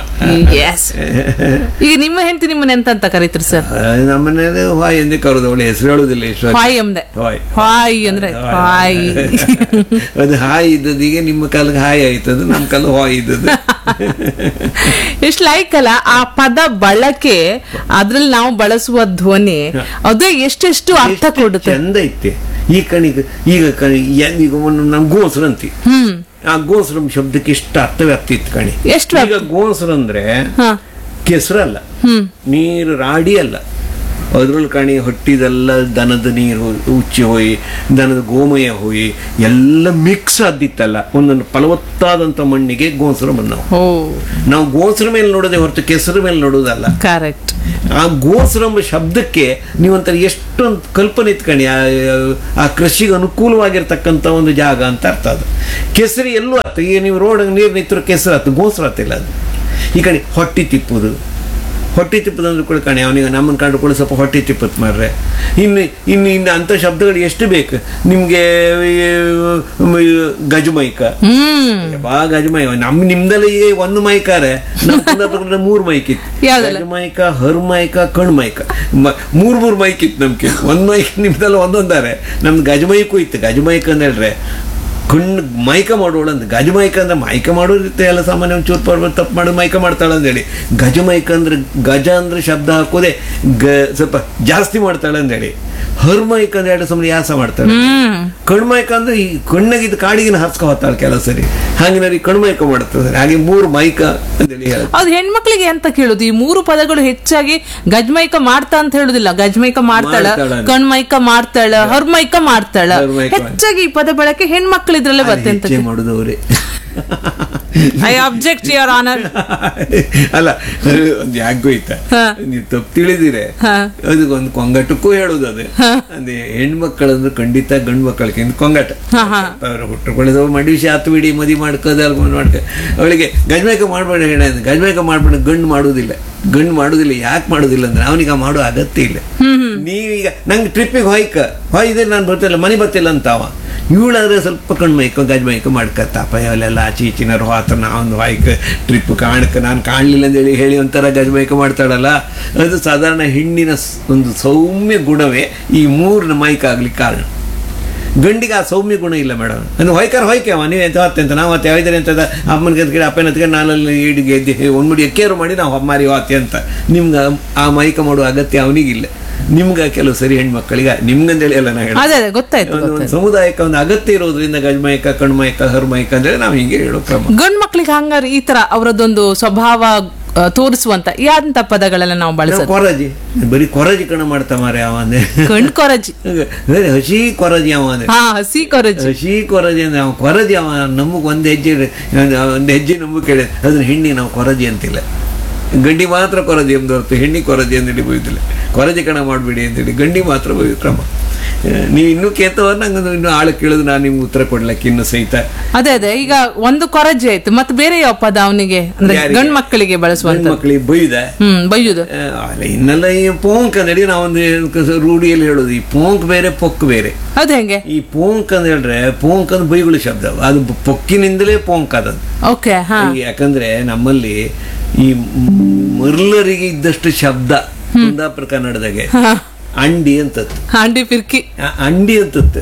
ಈಗ ನಿಮ್ಮ ಹೆಂಡತಿ ನಿಮ್ಮನ್ನ ಎಂತ ಕರೀತೀರಿ ಸರ್? ನಮ್ಮನೇಲಿ ಹಾಯ್ ಎಂದೇ ಕರೋದು, ಅವಳು ಹೆಸರು ಹೇಳುದಿಲ್ಲ. ಹಾಯ್ ಅಂದ್ರೆ ಹಾಯ್. ಅದು ಹಾಯ್ ಇದ್ದದ್ದು ಈಗ ನಿಮ್ಮ ಕಾಲಕ್ಕೆ ಹಾಯ್ ಆಯ್ತದ, ನಮ್ಮ ಕಾಲ ಹಾಯ್ ಇದ್ದದ್ದು. ಎಷ್ಟು ಲೈಕ್ ಅಲ್ಲ ಆ ಪದ ಬಳಕೆ, ಅದ್ರಲ್ಲಿ ನಾವು ಬಳಸುವ ಧ್ವನಿ ಅದೇ ಎಷ್ಟೆಷ್ಟು ಅರ್ಥ ಕೊಡುತ್ತೆ. ಚಂದ ಐತೆ ಈ ಕಣಿಗೆ. ಈಗ ನಮ್ ಗೋಸ್ರ ಅಂತಿ, ಆ ಗೋಸ್ರಂ ಶಬ್ದಕ್ಕೆ ಎಷ್ಟು ಅರ್ಥವ್ಯಾಪ್ತಿ ಇತ್ತು ಕಣಿ. ಈಗ ಗೋಸ್ರ ಅಂದ್ರೆ ಕೆಸರಲ್ಲ, ನೀರು ರಾಡಿ ಅಲ್ಲ, ಅದ್ರಲ್ಲಿ ಕಾಣಿ ಹೊಟ್ಟಿದೆಲ್ಲ ದನದ ನೀರು ಉಚ್ಚಿ ಹೋಯಿ ದನದ ಗೋಮಯ ಹೋಯಿ ಎಲ್ಲ ಮಿಕ್ಸ್ ಆದಿತ್ತಲ್ಲ ಒಂದೊಂದು ಫಲವತ್ತಾದಂಥ ಮಣ್ಣಿಗೆ ಗೋಸರು ಬಂದವು. ನಾವು ಗೋಸರ ಮೇಲೆ ನೋಡೋದೇ ಹೊರತು ಕೆಸರು ಮೇಲೆ ನೋಡೋದಲ್ಲ. ಕರೆಕ್ಟ್. ಆ ಗೋಸರ ಎಂಬ ಶಬ್ದಕ್ಕೆ ನೀವಂತ ಎಷ್ಟೊಂದು ಕಲ್ಪನೆ ಇತ್ಕಣಿ, ಆ ಕೃಷಿಗೆ ಅನುಕೂಲವಾಗಿರ್ತಕ್ಕಂಥ ಒಂದು ಜಾಗ ಅಂತ ಅರ್ಥ. ಅದು ಕೆಸರು ಎಲ್ಲೂ ಆತ. ಈಗ ನೀವು ರೋಡ್ ನೀರು ನಿಂತರೂ ಕೆಸರು ಆತು, ಗೋಸರ ಆತಿಲ್ಲ. ಅದು ಈ ಕಡೆ ಹೊಟ್ಟಿ ತಿಪ್ಪುದು ಅಂದ್ರೆ ಕೂಡ ಕಣೆ ಅವನಿಗೆ ನಮ್ಮನ್ನು ಕಂಡು ಕೂಡ ಸ್ವಲ್ಪ ಹೊಟ್ಟೆ ತಿಪ್ಪತ್ ಮಾಡ್ರೆ. ಇನ್ನು ಅಂಥ ಶಬ್ದಗಳು ಎಷ್ಟು ಬೇಕು ನಿಮ್ಗೆ. ಗಜಮೈಕ, ಗಜಮೈಕ ನಿಮ್ದಲ್ಲಿ ಒಂದು ಮೈಕಾರೆ, ನಮ್ಮ 3 ಮೈಕ್ ಇತ್ತು. ಗಜಮೈಕ, ಹರ್ಮೈಕ, ಕಣ್ಮೈಕ, 3 ಮೈಕ್ ಇತ್ತು ನಮ್ಗೆ. ಒಂದ್ ಮೈಕ್ ನಿಮ್ದೆಲ್ಲ ಒಂದೊಂದಾರೆ. ನಮ್ದು ಗಜಮೈಕು ಇತ್ತು. ಗಜಮೈಕ ಅಂತ ಹೇಳ್ರೆ ಕಣ್ಣು ಮೈಕ ಮಾಡೋಳು ಅಂತ. ಗಜಮೈಕ ಅಂದ್ರೆ ಮೈಕ ಮಾಡೋದಿರುತ್ತೆ ಎಲ್ಲ ಸಾಮಾನ್ಯ ಒಂಚೂರು ಪರ್ವತ ತಪ್ಪು ಮಾಡಿ ಮೈಕ ಮಾಡ್ತಾಳೆ ಅಂತೇಳಿ. ಗಜಮೈಕ ಅಂದ್ರೆ ಗಜ ಅಂದ್ರೆ ಶಬ್ದ ಹಾಕೋದೆ ಸ್ವಲ್ಪ ಜಾಸ್ತಿ ಮಾಡ್ತಾಳೆ ಅಂತೇಳಿ. ಹರ್ಮೈಕ ಅಂದ್ರೆ ಎರಡು ಸುಮ್ಮನೆ ಯಾಸ ಮಾಡ್ತಾಳೆ. ಕಣ್ಮೈಕ ಅಂದ್ರೆ ಈ ಕಣ್ಣಾಗಿದ್ದು ಕಾಡಿಗಿನ ಹರ್ಸ್ಕೊ ಹೋಗ್ತಾಳೆ ಕೆಲವು ಸರಿ. ಹಾಗೆ ಕಣ್ಮೈಕ ಮಾಡ್ತದೆ. ಹಾಗೆ 3 ಮೈಕ ಅಂತೇಳಿ ಹೇಳ. ಅದು ಹೆಣ್ಮಕ್ಳಿಗೆ ಅಂತ ಕೇಳುದು. ಈ 3 ಪದಗಳು ಹೆಚ್ಚಾಗಿ ಗಜ್ಮೈಕ ಮಾಡ್ತಾ ಅಂತ ಹೇಳುದಿಲ್ಲ. ಗಜ್ಮೈಕ ಮಾಡ್ತಾಳ, ಕಣ್ಮೈಕ ಮಾಡ್ತಾಳ, ಹರ್ಮೈಕ ಮಾಡ್ತಾಳ. ಹೆಚ್ಚಾಗಿ ಈ ಪದ ಬಳಕೆ ಹೆಣ್ಮಕ್ಳು ಇದ್ರಲ್ಲೇ ಬರ್ತೇನೆ ಮಾಡುದವ್ರೆ. I object your honour. ಅಲ್ಲ ಒಂದು ಯಾಕೋಯ್ತಾ ನೀವು ತಪ್ಪು ತಿಳಿದಿರೆ ಅದಕ್ಕೊಂದು ಕೊಂಗಟಕ್ಕೂ ಹೇಳುದು. ಅದೇ ಅಂದ್ರೆ ಹೆಣ್ಮಕ್ಳಂದ್ರೆ ಖಂಡಿತ ಗಂಡು ಮಕ್ಕಳಿಗಿಂತ ಕೊಂಗಟ. ಅವ್ರು ಹುಟ್ಟುಕೊಳ್ಳೋದು ಮಡಿಸಿ ಹತ್ತು ಬಿಡಿ ಮದಿ ಮಾಡ್ಕೋದು ಮಾಡ್ಕೊ. ಅವಳಿಗೆ ಗಜ್ಮೈಕ ಮಾಡ್ಬೇಡ ಹೇಳ, ಗಜ್ಮೈಕ ಮಾಡ್ಬೇಡ. ಗಂಡು ಮಾಡುವುದಿಲ್ಲ. ಯಾಕೆ ಮಾಡುದಿಲ್ಲ ಅಂದ್ರೆ ಅವನಿಗೆ ಮಾಡೋ ಅಗತ್ಯ ಇಲ್ಲ. ನೀವೀಗ ನಂಗೆ ಟ್ರಿಪ್ಪಿಗೆ ಹೊಯ್ದೆ ನಾನು ಬರ್ತಿಲ್ಲ, ಮನೆ ಬರ್ತಿಲ್ಲ ಅಂತಾವ. ಇವಳಾದ್ರೆ ಸ್ವಲ್ಪ ಕಣ್ಮೈಕ ಗಜ್ಮೈಕ ಮಾಡ್ಕತ್ತಪ್ಪ. ಅಲ್ಲೆಲ್ಲ ಆಚೆ ಈಚಿನರು ಹೋತ ನಾವೊಂದು ಹೊಯ್ಕ ಟ್ರಿಪ್ ನಾನು ಕಾಣಲಿಲ್ಲ ಅಂತೇಳಿ ಹೇಳಿ ಒಂಥರ ಗಜ್ಮೈಕ ಮಾಡ್ತಾಳಲ್ಲ. ಅದು ಸಾಧಾರಣ ಹೆಣ್ಣಿನ ಒಂದು ಸೌಮ್ಯ ಗುಣವೇ ಈ 3 ಮೈಕ್ ಆಗ್ಲಿಕ್ಕೆ ಕಾರಣ. ಗಂಡಿಗೆ ಆ ಸೌಮ್ಯ ಗುಣ ಇಲ್ಲ ಮೇಡಮ್. ಅಂದ್ರೆ ಹೊಯ್ಕೆ ಅವ ನೀವು ಎಂತ ಹೊತ್ತೆ ಅಂತ ನಾವು ಹೊತ್ತೆ ಹೊಯ್ದರೆ ಅಂತದ ಅಮ್ಮನ ಕತ್ಕಡೆ ಅಪ್ಪನ ಹತ್ಕಡೆ ನಾನಲ್ಲಿ ಈಡಿಗೆ ಎದ್ದು ಒಂದ್ಮುಡಿ ಎಕ್ಕೇರು ಮಾಡಿ ನಾವು ಮಾರಿ ಹೊತ್ತೆ ಅಂತ. ನಿಮ್ಗೆ ಆ ಮೈಕ ಮಾಡುವ ಅಗತ್ಯ ಅವನಿಗಿಲ್ಲ. ನಿಮ್ಗೆ ಕೆಲವು ಸರಿ ಹೆಣ್ಮಕ್ಕಳಿಗೆ ನಿಮ್ಗಂದೇಳಿ ಎಲ್ಲ ನಾ ಹೇಳಿ ಗೊತ್ತಾಯ್ತು. ಒಂದು ಸಮುದಾಯಕ್ಕೆ ಒಂದು ಅಗತ್ಯ ಇರೋದ್ರಿಂದ ಗಜ್ಮೈಕ, ಕಣ್ಮೈಕ, ಹರ್ಮೈಕ ಅಂದ್ರೆ ನಾವು ಹಿಂಗೆ ಹೇಳೋ ಕ್ರಮ. ಗಂಡು ಮಕ್ಳಿಗೆ ಹಂಗಾರೆ ಈ ತರ ಅವರದೊಂದು ಸ್ವಭಾವ ತೋರಿಸುವಂತ ಯಾಂತ ಪದಗಳೆಲ್ಲ ನಾವು ಬಳಸೋದು. ಕೊರಜಿ, ಬರೀ ಕೊರಜಿ ಕಣ ಮಾಡ್ತಾ ಮಾರೆ ಅವಂದೆ. ಕಣ್ ಕೊರಜಿ, ಹಸಿ ಕೊರಜಿ ಅವಂದೆ. ಹಸಿ ಕೊರಜಿ ಅಂದ್ರೆ ಅವ ಕೊರಜಿ. ಅವ ನಮಗ್ ಒಂದ್ ಹೆಜ್ಜೆ ನಮಗ್ ಕೇಳಿದ ಅದ್ರ ಹೆಣ್ಣಿ ನಾವು ಕೊರಜಿ ಅಂತಿಲ್ಲ. ಗಂಡಿ ಮಾತ್ರ ಕೊರಜಿ ಎಂಬ ಹೊರತು ಹೆಣ್ಣಿ ಕೊರಜಿ ಅಂತೇಳಿ ಬೈದಿಲ್ಲ. ಕೊರಜಿ ಕಣ ಮಾಡ್ಬೇಡಿ ಅಂತೇಳಿ ಗಂಡಿ ಮಾತ್ರ ಬೈದ ಕ್ರಮ. ನೀವು ಇನ್ನೂ ಕೇಳ್ತವ್ರ ನಂಗೆ ಇನ್ನು ಆಳ ಕೇಳಿದ್ರು ನಾನು ನಿಮ್ಗೆ ಉತ್ತರ ಕೊಡ್ಲಕ್ಕೆ ಇನ್ನು ಸಹಿತ. ಅದೇ ಈಗ ಒಂದು ಕೊರಜಿ ಆಯ್ತು, ಮತ್ತೆ ಬೇರೆ ಯಾವ ಪದ ಅವನಿಗೆ ಅಂದ್ರೆ ಗಂಡ್ ಮಕ್ಕಳಿಗೆ ಬಳಸುವಂತ? ಮಕ್ಕಳಿಗೆ ಬೈಯುದು ಇನ್ನೆಲ್ಲ ಈ ಪೋಂಕ್ ಅಂದೇಳಿ ನಾವೊಂದು ರೂಢಿಯಲ್ಲಿ ಹೇಳೋದು. ಈ ಪೋಂಕ್ ಬೇರೆ ಪೊಕ್ ಬೇರೆ. ಅದು ಹೆಂಗೆ? ಈ ಪೋಂಕ್ ಅಂತ ಹೇಳಿದ್ರೆ ಪೋಂಕ್ ಅಂದ್ರೆ ಬೈಗುಳ ಶಬ್ದ. ಅದು ಪೊಕ್ಕಿನಿಂದಲೇ ಪೋಂಕ್ ಆದದ್ದು. ಓಕೆ. ಯಾಕಂದ್ರೆ ನಮ್ಮಲ್ಲಿ ಈ ಮರ್ಲರಿಗೆ ಇದ್ದಷ್ಟು ಶಬ್ದ ಕುಂದಾಪುರ ಕನ್ನಡದಾಗೆ ಅಂಡಿ ಅಂತತ್ತು. ಅಂಡಿ ಅಂತತ್ತು.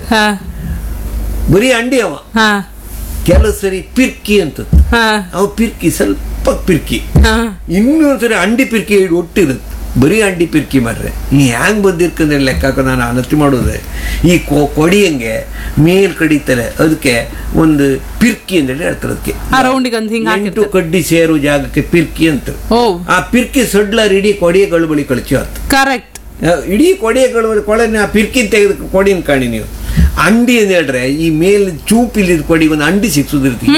ಬರೀ ಅಂಡಿ ಅವ. ಕೆಲವು ಸರಿ ಪಿರ್ಕಿ ಅಂತತ್ತು. ಅವ ಪಿರ್ಕಿ ಸ್ವಲ್ಪ ಪಿರ್ಕಿ. ಇನ್ನೊಂದ್ಸರಿ ಅಂಡಿ ಪಿರ್ಕಿ ಒಟ್ಟಿರುತ್ತೆ. ಬರೀ ಅಂಡಿ ಪಿರ್ಕಿ ಮಾಡ್ರೆ ನೀ ಹ್ಯಾಂಗ್ ಬಂದಿರ್ಕಂದ್ರೆ ಲೆಕ್ಕ ನಾನು ಅನತಿ ಮಾಡೋದೆ. ಈ ಕೊಡಿಯಂಗೆ ಮೇಲ್ ಕಡಿತಾರೆ, ಅದಕ್ಕೆ ಒಂದು ಪಿರ್ಕಿ ಅಂತೇಳಿ ಹೇಳ್ತಾರೆ. ಅದಕ್ಕೆ 8 ಕಡ್ಡಿ ಸೇರೋ ಜಾಗಕ್ಕೆ ಪಿರ್ಕಿ ಅಂತ. ಆ ಪಿರ್ಕಿ ಸಡ್ಲಾರ ಇಡೀ ಕೊಡಿಯಗಳು ಬಳಿ ಕಳಿಸಿ ಹೊತ್ತು. ಕರೆಕ್ಟ್. ಇಡೀ ಕೊಡಿಯಗಳು ಕೊಳೆ ಆ ಪಿರ್ಕಿನ ತೆಗೆದು ಕೊಡಿನ ಕಾಣಿ ನೀವು. ಅಂಡಿ ಅಂತ ಹೇಳ್ರೆ ಈ ಮೇಲ್ ಚೂಪ್ ಇಲ್ಲಿದ್ ಕೊಡಿ ಒಂದು ಅಂಡಿ ಸಿಕ್ಸುದಿರ್ತೀವಿ.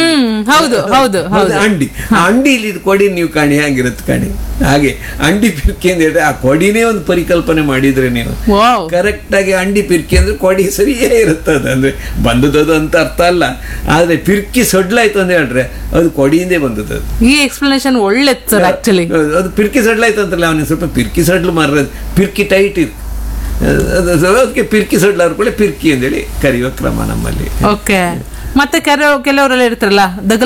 ಅಂಡಿ ಅಂಡಿ ಇಲ್ಲಿದ್ ಕೊಡಿ ನೀವು ಕಾಣಿ ಹ್ಯಾಂಗಿರುತ್ತೆ ಕಾಣಿ. ಹಾಗೆ ಅಂಡಿ ಪಿರ್ಕಿ ಅಂತ ಹೇಳಿದ್ರೆ ಆ ಕೊಡಿನೇ ಒಂದು ಪರಿಕಲ್ಪನೆ ಮಾಡಿದ್ರೆ ನೀವು ಕರೆಕ್ಟ್ ಆಗಿ ಅಂಡಿ ಪಿರ್ಕಿ ಅಂದ್ರೆ ಕೊಡಿ ಸರಿಯೇ ಇರುತ್ತದೆ. ಅಂದ್ರೆ ಬಂದದ್ದು ಅಂತ ಅರ್ಥ ಅಲ್ಲ, ಆದ್ರೆ ಪಿರ್ಕಿ ಸಡ್ಲಾಯ್ತು ಅಂತ ಹೇಳ್ರೆ ಅದು ಕೊಡಿಯಿಂದೇ ಬಂದದ್ದು. ಈ ಎಕ್ಸ್ಪ್ಲನೇಷನ್ ಒಳ್ಳೆ ಆಕ್ಚುಲಿ. ಅದು ಪಿರ್ಕಿ ಸಡ್ಲಾಯ್ತು ಅಂತಲ್ಲ, ಅವನಿಗೆ ಸ್ವಲ್ಪ ಪಿರ್ಕಿ ಸಡ್ಲು ಮಾರ ಪಿರ್ಕಿ ಟೈಟ್ ಇತ್ತು. ಅದಕ್ಕೆ ಪಿರ್ಕಿ ಸಡ್ಲಾರ ಕೂಡ ಪಿರ್ಕಿ ಅಂತೇಳಿ ಕರೆಯುವ ಕ್ರಮ ನಮ್ಮಲ್ಲಿ. ಓಕೆ. ಮತ್ತೆ ಕೆಲವರೆಲ್ಲ ಇರ್ತಾರಲ್ಲ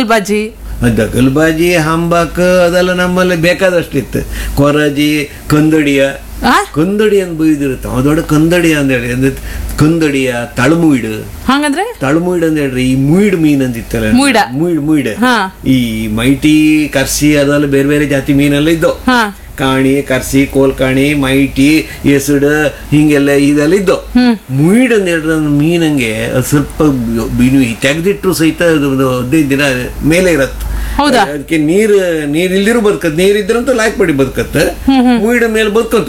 ದಗಲ್ಬಾಜಿ, ಹಂಬಾಕ್ ಅದೆಲ್ಲ ನಮ್ಮಲ್ಲಿ ಬೇಕಾದಷ್ಟಿತ್ತು. ಕೊರಜಿ, ಕಂದಡಿಯ ಅಂತ ಬೈದಿರುತ್ತೆ. ದೊಡ್ಡ ಕಂದಡಿಯ ಅಂತೇಳಿ ಅಂದ್ರೆ ಕಂದಡಿಯ ತಳಮುಯಿಡ್. ಹಂಗಂದ್ರೆ ತಳಮುಯಿಡ್ ಅಂತ ಹೇಳ್ರಿ ಈ ಮುಯಿಡ್ ಮೀನ್ ಅಂತಿತ್ತಲ್ಲ, ಮುಯಿಡ್. ಈ ಮೈಟಿ, ಕರ್ಸಿ ಅದೆಲ್ಲ ಬೇರೆ ಬೇರೆ ಜಾತಿ ಮೀನೆಲ್ಲ ಇದ್ದವು. ಕಾಣಿ, ಕರ್ಸಿ, ಕೋಲ್ಕಾಣಿ, ಮೈಟಿ, ಎಸುಡು ಹಿಂಗೆಲ್ಲ ಇದೆಲ್ಲ ಇದ್ದು. ಮುಯಿಡ್ ಅಂತ ಹೇಳಿದ್ರೆ ಮೀನಂಗೆ ಸ್ವಲ್ಪ ತೆಗೆದಿಟ್ಟು ಸಹಿತ 15 ದಿನ ಮೇಲೆ ಇರತ್ತೆ. ಅದಕ್ಕೆ ನೀರ್ ಇಲ್ದಿರೂ ಬದುಕತ್, ನೀರಿದ್ರಂತೂ ಲಾಯ್ಕ್ ಪಡಿ ಬದುಕತ್ತೆ. ಮುಯಿಡ ಮೇಲೆ ಬದುಕಂತಾವ.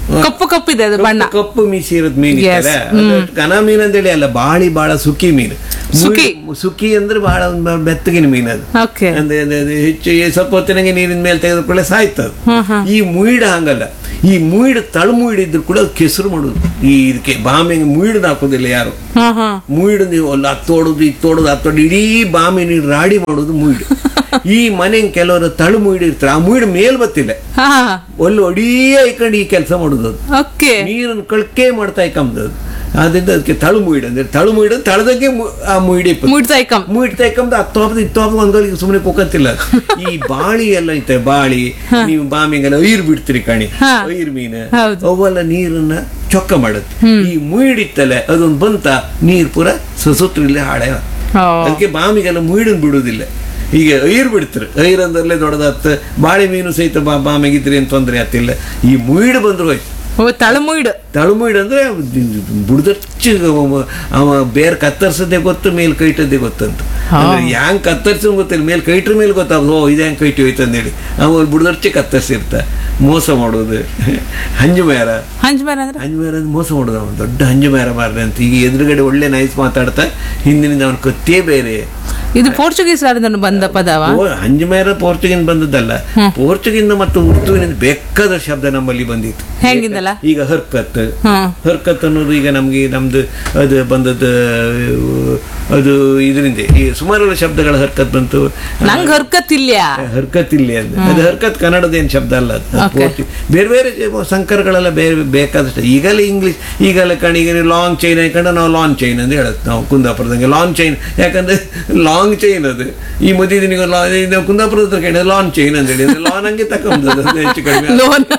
ಕಪ್ಪು ಕಪ್ಪಿದೆ ಅದು ಬಣ್ಣ. ಕಪ್ಪು ಮೀಸಿ ಇರೋದ್ ಮೀನ್ Yes. ಘನ ಮೀನ್ ಅಂತೇಳಿ ಅಲ್ಲ, ಬಾಳ ಸುಕ್ಕಿ ಮೀನು. ಸುಕ್ಕಿ. ಸುಕ್ಕಿ ಅಂದ್ರೆ ಬಹಳ ಬೆತ್ತಗಿನ ಮೀನು ಅದು. ಓಕೆ. ಅಂದ್ರೆ ಹೆಚ್ಚು ಸ್ವಲ್ಪ ಹೊತ್ತಿನಾಗೆ ನೀರಿನ ಮೇಲೆ ತೆಗೆದುಕೊಳ್ಳೆ ಸಾಯ್ತದ. ಈ ಮುಯಿಡ ಹಂಗಲ್ಲ, ಈ ಮುಯಿಡ್ ತಳಮುಯಿಡ್ ಇದ್ರು ಕೂಡ ಕೆಸರು ಮಾಡುದು. ಈ ಇದಕ್ಕೆ ಬಾಂಬೆಗೆ ಮುಯಿಡ್ ಹಾಕೋದಿಲ್ಲ ಯಾರು. ಮುಯಿಡ್ ನೀವು ಅಲ್ಲಿ ಹತ್ತೋಡುದು ಇತ್ತೋಡುದು ಹತ್ತೋಡು ಇಡೀ ಬಾಂಬೆ ನೀರು ರಾಡಿ ಮಾಡುದು ಮುಯಿಡ್. ಈ ಮನೆ ಕೆಲವರು ತಳು ಮುಯಿಡ್ ಇರ್ತಾರೆ, ಆ ಮುಯಿಡ್ ಮೇಲ್ ಬತ್ತಿಲ್ಲ, ಒಳ್ಳೆ ಒಡಿಯೇ ಇಕೊಂಡು ಈ ಕೆಲಸ ಮಾಡುದು. ಅದು ನೀರನ್ನು ಕಳ್ಕೆ ಮಾಡ್ತಾ ಇಕ್ಕಂಬದು. ಆದ್ರಿಂದ ಅದಕ್ಕೆ ತಳು ಮುಯಿಡ್ ಅಂದ್ರೆ ತಳು ಮುಯಿಡ್ ತಳದಂಗೆ ಆ ಮುಯಿಡಿ ಮುಯಿಡ್ತಾಯ್ಕಂಬ ಹತ್ತೋಪದ ಇತ್ತೋಪದ ಒಂದೊಳಗೆ ಸುಮ್ಮನೆ ಕೂಕಂತಿಲ್ಲ. ಈ ಬಾಳಿ ಎಲ್ಲ ಐತೆ, ಬಾಳಿ ನೀವು ಬಾಮಿಗೆಲ್ಲ ಐರ್ ಬಿಡ್ತೀರಿ ಕಣಿ, ಐರ್ ಮೀನು ಅವೆಲ್ಲ ನೀರನ್ನ ಚೊಕ್ಕ ಮಾಡುತ್ತೆ. ಈ ಮುಯಿಡಿತ್ತಲ್ಲ ಅದೊಂದು ಬಂತ ನೀರ್ ಪೂರ ಸುತ್ತಲೇ ಹಾಳೆ. ಅದಕ್ಕೆ ಬಾಮಿಗೆಲ್ಲ ಮುಯಿಡನ್ ಬಿಡುವುದಿಲ್ಲ. ಈಗ ಐರ್ ಬಿಡ್ತಾರೆ, ಐರ್ ಅಂದ್ರಲ್ಲೇ ದೊಡ್ಡದಾಗ್ತ. ಬಾಳೆ ಮೀನು ಸಹಿತ ಬಾಮೆಗಿದ್ರಿ ಅಂತ ತೊಂದ್ರೆ ಆಗ್ತಿಲ್ಲ. ಈ ಮುಯಿಡ್ ಬಂದ್ರು ಹೋಯ್ತು. ತಳುಮುಯಿಡ್ ಅಂದ್ರೆ ಬುಡ್ದಚ್ಚಿ ಅವ ಬೇರೆ ಕತ್ತರ್ಸದೇ ಗೊತ್ತು, ಮೇಲ್ ಕೈಟದ್ದೇ ಗೊತ್ತಂತ. ಅಂದ್ರೆ ಹ್ಯಾಂಗ್ ಕತ್ತರ್ಸ ಗೊತ್ತಿಲ್ಲ, ಮೇಲ್ ಕೈಟ್ರ ಮೇಲೆ ಗೊತ್ತಾಗ ಓ ಇದು ಹೆಂಗ್ ಕೈಟಿ ಹೋಯ್ತು ಅಂತೇಳಿ ಅವ ಬುಡ್ದಚ್ಚಿ ಕತ್ತರ್ಸಿರ್ತ. ಮೋಸ ಮಾಡೋದು ಹಂಜುಮೇರ ಮೋಸ ಮಾಡೋದು. ಅವನು ದೊಡ್ಡ ಹಂಜುಮೇರ ಮಾರ್ರೆ ಅಂತ. ಈಗ ಎದುರುಗಡೆ ಒಳ್ಳೆ ನೈಸ್ ಮಾತಾಡ್ತಾ ಹಿಂದಿನಿಂದ ಅವನ ಕತ್ತೇ ಬೇರೆ. ಇದು ಪೋರ್ಚುಗೀಸ್ ಬಂದ ಪದವ. ಹಂಜುಮೇರ ಪೋರ್ಚುಗೀಸ್ ಬಂದದ್ದಲ್ಲ, ಪೋರ್ಚುಗೀಸ್ ಮತ್ತು ಉರ್ದುವಿನಿಂದ ಬೇಕಾದ ಶಬ್ದ ನಮ್ಮಲ್ಲಿ ಬಂದಿತ್ತು. ಹೆಂಗಿಂದಲ್ಲ ಈಗ ಹರ್ಕತ್ ಅನ್ನೋದು ಈಗ ನಮ್ದು ಅದು ಬಂದದ್ದು. ಅದು ಇದರಿಂದ ಈ ಸುಮಾರು ಶಬ್ದಗಳ ಹರ್ಕತ್ ಬಂತು. ನಂಗೆ ಹರ್ಕತ್ ಇಲ್ಲ ಅಂದ್ರೆ ಅದು ಹರ್ಕತ್ ಕನ್ನಡದೇನು ಶಬ್ದ ಅಲ್ಲ. ಬೇರೆ ಬೇರೆ ಸಂಕರಗಳೆಲ್ಲ ಬೇರೆ ಬೇಕಾದಷ್ಟು. ಈಗಲೇ ಇಂಗ್ಲಿಷ್ ಈಗಲೇ ಕಣಿಗೆ ಲಾಂಗ್ ಚೈನ್ ಹಾಕೊಂಡು ನಾವು ಲಾಂಗ್ ಚೈನ್ ಅಂತ ಹೇಳತ್ ನಾವು ಕುಂದಾಪುರದಂಗೆ ಲಾಂಗ್ ಚೈನ್. ಯಾಕಂದ್ರೆ ಲಾಂಗ್ ಚೈನ್ ಅದು ಈ ಮದುವೆ ದಿನ ಕುಂದಾಪುರದ ಹತ್ರ ಕೇಳಿದ್ರೆ ಲಾಂಗ್ ಚೈನ್ ಅಂತ ಹೇಳಿ ಲಾನ್ ಹಂಗೆ ತಕೊಂಬುದು ಹೆಚ್ಚು ಕಡಿಮೆ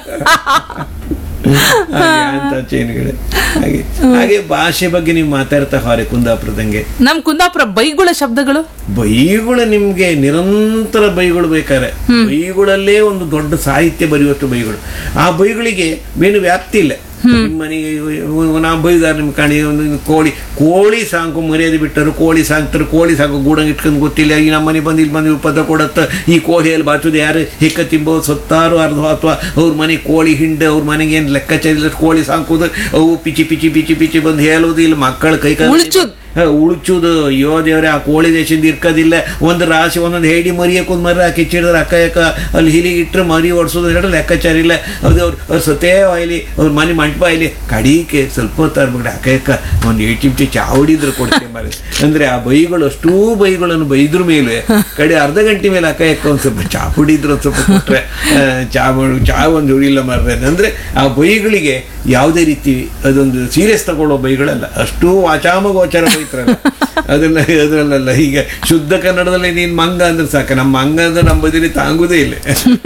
ಅಂತ ಚೈನ್ಗಳು. ಹಾಗೆ ಭಾಷೆ ಬಗ್ಗೆ ನೀವು ಮಾತಾಡ್ತಾ ಹೊರೆ ಕುಂದಾಪುರದಂಗೆ. ನಮ್ ಕುಂದಾಪುರ ಬೈಗುಳ ಶಬ್ದಗಳು ನಿಮ್ಗೆ ನಿರಂತರ ಬೈಗಳು ಬೇಕಾರೆ. ಬೈಗಳಲ್ಲೇ ಒಂದು ದೊಡ್ಡ ಸಾಹಿತ್ಯ ಬರೆಯುವಷ್ಟು ಬೈಗಳು. ಆ ಬೈಗಳಿಗೆ ಏನು ವ್ಯಾಪ್ತಿ ಇಲ್ಲ. ಮನೆಗೆ ನಾ ಬೈದಾರ ನಿಮ್ ಕಾಣಿ ಕೋಳಿ ಸಾಂಕು ಮರ್ಯಾದೆ ಬಿಟ್ಟರು, ಕೋಳಿ ಸಾಂಗ್ತಾರೆ, ಕೋಳಿ ಸಾಕು ಗೂಡಂಗ್ ಇಟ್ಕೊಂಡು ಗೊತ್ತಿಲ್ಲ. ಈ ನಮ್ಮ ಮನೆ ಬಂದು ಇಲ್ಲಿ ಬಂದು ಪದ ಕೊಡತ್ತ. ಈ ಕೋಳಿಯಲ್ಲಿ ಬಾಚುದು ಯಾರು ಹೆಕ್ಕ ತಿಂಬೋ ಸತ್ತಾರು ಅರ್ಧ ಅಥವಾ ಅವ್ರ ಮನೆ ಕೋಳಿ ಹಿಂಡೆ ಅವ್ರ ಮನೆಗೆ ಏನು ಲೆಕ್ಕಾಚಾರ ಕೋಳಿ ಸಾಂಕುದು. ಅವು ಪಿಚಿ ಬಂದು ಹೇಳೋದು. ಇಲ್ಲಿ ಮಕ್ಕಳ ಕೈ ಉಳುಚುದು. ಅಯ್ಯೋ ದೇವ್ರೆ, ಆ ಕೋಳಿ ದೇಶದಿಂದ ಇರ್ಕೋದಿಲ್ಲ. ಒಂದು ರಾಶಿ ಒಂದೊಂದು ಹೇಡಿ ಮರಿಯಕ್ಕೊಂದು ಮರ ಕಿಚ್ಚಿಡಿದ್ರೆ ಅಕ್ಕ ಅಲ್ಲಿ ಹಿಲಿಗೆ ಇಟ್ಟರೆ ಮರಿ ಓಡಿಸೋದು ಹೇಳಿ ಲೆಕ್ಕಾಚಾರ ಇಲ್ಲ. ಅದು ಅವ್ರ ಸತೇ ಆಯ್ಲಿ, ಅವ್ರ ಮನೆ ಮಂಟಪ ಆಯ್ಲಿ, ಕಡೀಕೆ ಸ್ವಲ್ಪ ಹೊತ್ತು ಅರ್ಬಿಟ್ಟು ಅಕ್ಕ ಒಂದು 8 ಚಾವಡಿದ್ರೆ ಕೊಡ್ತೇವೆ ಮರಿ. ಅಂದ್ರೆ ಆ ಬೈಗಳು ಅಷ್ಟೂ ಬೈಗಳನ್ನು ಬೈದ್ರ ಮೇಲೆ ಕಡೆ ಅರ್ಧ ಗಂಟೆ ಮೇಲೆ ಅಕ್ಕ ಒಂದು ಸ್ವಲ್ಪ ಚಾ ಕುಡಿದ್ರೆ ಒಂದು ಸ್ವಲ್ಪ ಕೊಟ್ರೆ ಚಾ ಒಂದು ಉಳಿಲ್ಲ ಮಾರ್ರೆ. ಅಂದ್ರೆ ಆ ಬೈಗಳಿಗೆ ಯಾವುದೇ ರೀತಿ ಅದೊಂದು ಸೀರಿಯಸ್ ತಗೊಳ್ಳೋ ಬೈಗಳಲ್ಲ, ಅಷ್ಟೂ ವಾಚಾಮಗೋಚಾರ ಬೈತ್ರಲ್ಲ. ಅದ್ರಲ್ಲ ಈಗ ಶುದ್ಧ ಕನ್ನಡದಲ್ಲಿ ನೀನ್ ಮಂಗ ಅಂದ್ರೆ ಸಾಕ, ನಮ್ಮ ಮಂಗ ಅಂದ್ರೆ ನಮ್ಮ ಬದಿಲಿ ತಾಂಗುದೇ ಇಲ್ಲ.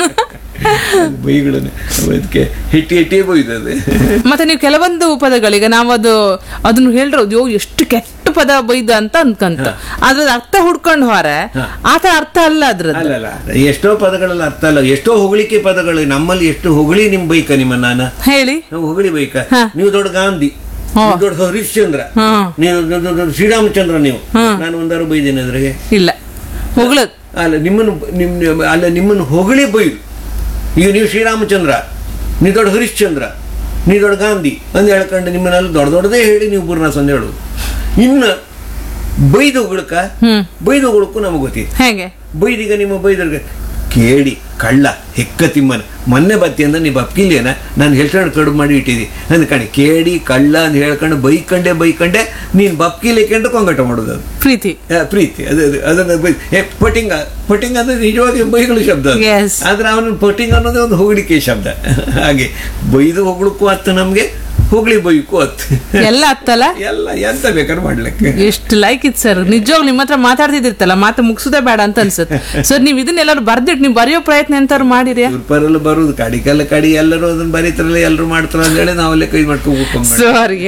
ಬೈಗಳನ್ನ ಅದಕ್ಕೆ ಹೆಟ್ಟಿ ಬೈದದೆ. ಮತ್ತೆ ನೀವು ಕೆಲವೊಂದು ಪದಗಳಿಗೆ ನಾವು ಅದನ್ನು ಹೇಳಿರೋದು ಎಷ್ಟು ಕೆಟ್ಟ ಪದ ಬೈದ ಅಂತ ಅನ್ಕಂತ ಅದ್ರ ಅರ್ಥ ಹುಡ್ಕೊಂಡು ಹೊರೆ ಆತರ ಅರ್ಥ ಅಲ್ಲ. ಅದ್ರಲ್ಲ ಎಷ್ಟೋ ಪದಗಳಲ್ಲಿ ಅರ್ಥ ಅಲ್ಲ. ಎಷ್ಟೋ ಹೊಗಳಿಕೆ ಪದಗಳು ನಮ್ಮಲ್ಲಿ. ಎಷ್ಟು ಹೊಗಳಿ ನಿಮ್ ಬೈಕ ನಿಮ್ಮ ನಾನು ಹೇಳಿ ಹೊಗಳಿ ಬೈಕ. ನೀವು ದೊಡ್ಡ ಗಾಂಧಿ, ದೊಡ್ಡ ಹರಿಶ್ಚಂದ್ರ, ನೀವು ಶ್ರೀರಾಮಚಂದ್ರ. ನೀವು ನಾನು ಒಂದಾರು ಬೈದೇನೆ ಅದ್ರಾಗೆ ಇಲ್ಲ ಹೊಗಳದ್ ಅಲ್ಲ. ನಿಮ್ಮನ್ನು ಹೊಗಳಿ ಬೈದು. ಈಗ ನೀವು ಶ್ರೀರಾಮಚಂದ್ರ, ನೀವು ದೊಡ್ಡ ಹರಿಶ್ಚಂದ್ರ, ನೀವು ದೊಡ್ಡ ಗಾಂಧಿ ಅಂತ ಹೇಳ್ಕೊಂಡು ನಿಮ್ಮನ್ನೆಲ್ಲ ದೊಡ್ಡದೇ ಹೇಳಿ ನೀವು ಬುರ್ನಾಸ್ ಅಂತ ಹೇಳುದು. ಇನ್ನು ಬೈದು ಹೊಗಳಕ್ಕೂ ನಮಗೆ ಗೊತ್ತಿದೆ ಹೇಗೆ ಬೈದೀಗ. ನಿಮ್ಮ ಬೈದರ್ಗೆ ಕೇಳಿ ಕಳ್ಳ ಹೆಕ್ಕ ತಿಮ್ಮನ ಮೊನ್ನೆ ಬತ್ತಿ ಅಂದ್ರೆ ನೀವು ಬಪ್ಕಿಲ್ಲೇನ ನಾನು ಹೇಳ್ಕೊಂಡು ಕಡುಬು ಮಾಡಿ ಇಟ್ಟಿದ್ದಿ ಅಂದ್ಕಣಿ. ಕೇಳಿ ಕಳ್ಳ ಅಂತ ಹೇಳ್ಕೊಂಡು ಬೈಕಂಡೆ ನೀನ್ ಬಪ್ಕಿಲಿಕೊಂಡು ಕೊಂಗಟ ಮಾಡೋದು. ಅದು ಪ್ರೀತಿ ಅದನ್ನ ಪಟಿಂಗ್ ಅಂದ್ರೆ ನಿಜವಾಗಿ ಬೈಗಳು ಶಬ್ದ. ಆದ್ರೆ ಅವನ ಪಟಿಂಗ್ ಅನ್ನೋದೇ ಒಂದು ಹೊಗಳಿಕೆ ಶಬ್ದ. ಹಾಗೆ ಬೈದು ಹೊಗಳಕ್ಕೂ ಅತ್ತ, ನಮ್ಗೆ ಹೋಗ್ಲಿ ಬೈಕು ಅತ್ ಎಲ್ಲ ಅತ್ತಲ್ಲ, ಎಲ್ಲ ಎಂತ ಬೇಕಾದ್ರೆ ಮಾಡ್ಲಿಕ್ಕೆ. ಎಷ್ಟು ಲೈಕ್ ಇತ್ತು ಸರ್. ನಿಜವಾಗ್ ನಿಮ್ಮ ಹತ್ರ ಮಾತಾಡ್ತಿದ್ದಿರ್ತಲ್ಲ, ಮಾತು ಮುಗಿಸುದೇ ಬೇಡ ಅಂತ ಅನ್ಸುತ್ತೆ ಸರ್. ನೀವು ಇದನ್ನೆಲ್ಲರೂ ಬರ್ದಿಟ್ಟು ನೀವು ಬರೆಯೋ ಪ್ರಯತ್ನ ಎಂತಾರು ಮಾಡಿರಿ? ಪರಲ್ಲ ಬರುದು ಕಡಿ ಎಲ್ಲರೂ ಅದನ್ನ ಬರೀತಾರಲ್ಲ, ಎಲ್ಲರೂ ಮಾಡ್ತಾರ ಅಂತ ಹೇಳಿ ನಾವಲ್ಲೇ ಕೈ ಮಾಡ್ಕೊಂಡು ಸಾರಿ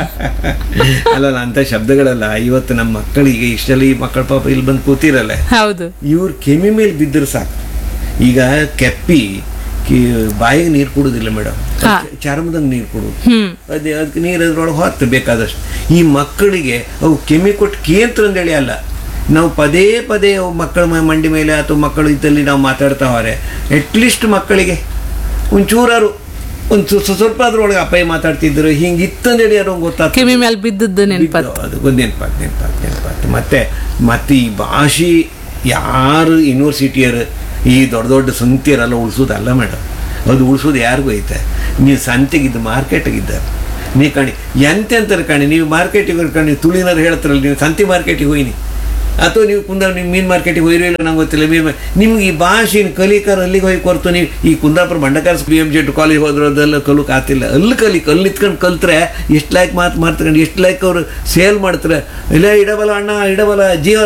ಅಲ್ಲ. ಅಂತ ಶಬ್ದಗಳಲ್ಲ ಇವತ್ತು ನಮ್ಮ ಮಕ್ಕಳಿಗೆ ಇಷ್ಟೆಲ್ಲ. ಈ ಮಕ್ಕಳ ಪಾಪ ಇಲ್ಲಿ ಬಂದು ಕೂತಿರಲ್ಲ, ಹೌದು, ಇವ್ರ ಕೆಮ್ಮಿ ಮೇಲೆ ಬಿದ್ದರೆ ಸಾಕು. ಈಗ ಕೆಪ್ಪಿ ಬಾಯಿಗೆ ನೀರು ಕುಡುದಿಲ್ಲ ಮೇಡಮ್, ಚರ್ಮದಂಗೆ ನೀರು ಕೊಡುದು. ಅದಕ್ಕೆ ನೀರು ಅದ್ರೊಳಗೆ ಹೊತ್ತು ಬೇಕಾದಷ್ಟು. ಈ ಮಕ್ಕಳಿಗೆ ಅವು ಕೆಮ್ಮಿ ಕೊಟ್ಟು ಕೇಂದ್ರ ಅಂತೇಳಿ ಅಲ್ಲ, ನಾವು ಪದೇ ಅವು ಮಕ್ಕಳ ಮಂಡಿ ಮೇಲೆ ಅಥವಾ ಮಕ್ಕಳು ಇದ್ದಲ್ಲಿ ನಾವು ಮಾತಾಡ್ತಾ ಹೋರೆ. ಅಟ್ಲೀಸ್ಟ್ ಮಕ್ಕಳಿಗೆ ಒಂಚೂರಾರು ಒಂದು ಸ್ವಲ್ಪ ಅದ್ರೊಳಗೆ ಅಪಾಯ ಮಾತಾಡ್ತಿದ್ರು ಹಿಂಗಿತ್ತಂದೇಳಿ ಯಾರೋ ಗೊತ್ತಾಗ್ತದೆ. ಕಿವಿ ಮೇಲೆ ಬಿದ್ದದ್ದು ನೆನಪತ್ತು. ಅದು ನೆನಪಾಗ್ತು. ಮತ್ತೆ ಈ ಭಾಷೆ ಯಾರು ಯೂನಿವರ್ಸಿಟಿಯರು ಈ ದೊಡ್ಡ ದೊಡ್ಡ ಸಂತಿಯರೆಲ್ಲ ಉಳಿಸೋದಲ್ಲ ಮೇಡಮ್. ಅದು ಉಳಿಸೋದು ಯಾರಿಗೂ ಐತೆ. ನೀವು ಸಂತೆಗಿದ್ದು ಮಾರ್ಕೆಟಿಗಿದ್ದಾರೆ ನೀವು ಕಣಿ ಎಂತೆಂತಾರೆ ಕಣಿ, ನೀವು ಮಾರ್ಕೆಟಿಗೆ ಕಣಿ ತುಳಿನಾರು ಹೇಳ್ತಾರಲ್ಲ, ನೀವು ಸಂತೆ ಮಾರ್ಕೆಟಿಗೆ ಹೋಯ್ನಿ ಅಥವಾ ನೀವು ನೀವು ಮೀನು ಮಾರ್ಕೆಟಿಗೆ ಹೋಗಿರೋ ಇಲ್ಲ ನಂಗೆ ಗೊತ್ತಿಲ್ಲ. ನಿಮ್ಗೆ ಈ ಭಾಷೆನ ಕಲಿಕಾರ ಅಲ್ಲಿಗೆ ಹೋಗಿ ಕೊರ್ತು. ನೀವು ಈ ಕುಂದಾಪುರ ಬಂಡಕಾರ್ BMJ ಕಾಲೇಜ್ ಹೋದ್ರದೆಲ್ಲ ಕಲಿಕ್ ಆತಿಲ್ಲ. ಅಲ್ಲಿ ಇತ್ಕೊಂಡು ಕಲ್ತ್ರೆ ಎಷ್ಟು ಲೈಕ್ ಮಾರ್ತ್ಕೊಂಡು ಎಷ್ಟು ಲೈಕ್ ಅವರು ಸೇಲ್ ಮಾಡ್ತಾರೆ. ಇಲ್ಲ ಇಡಬಲ ಅಣ್ಣ ಇಡಬಲ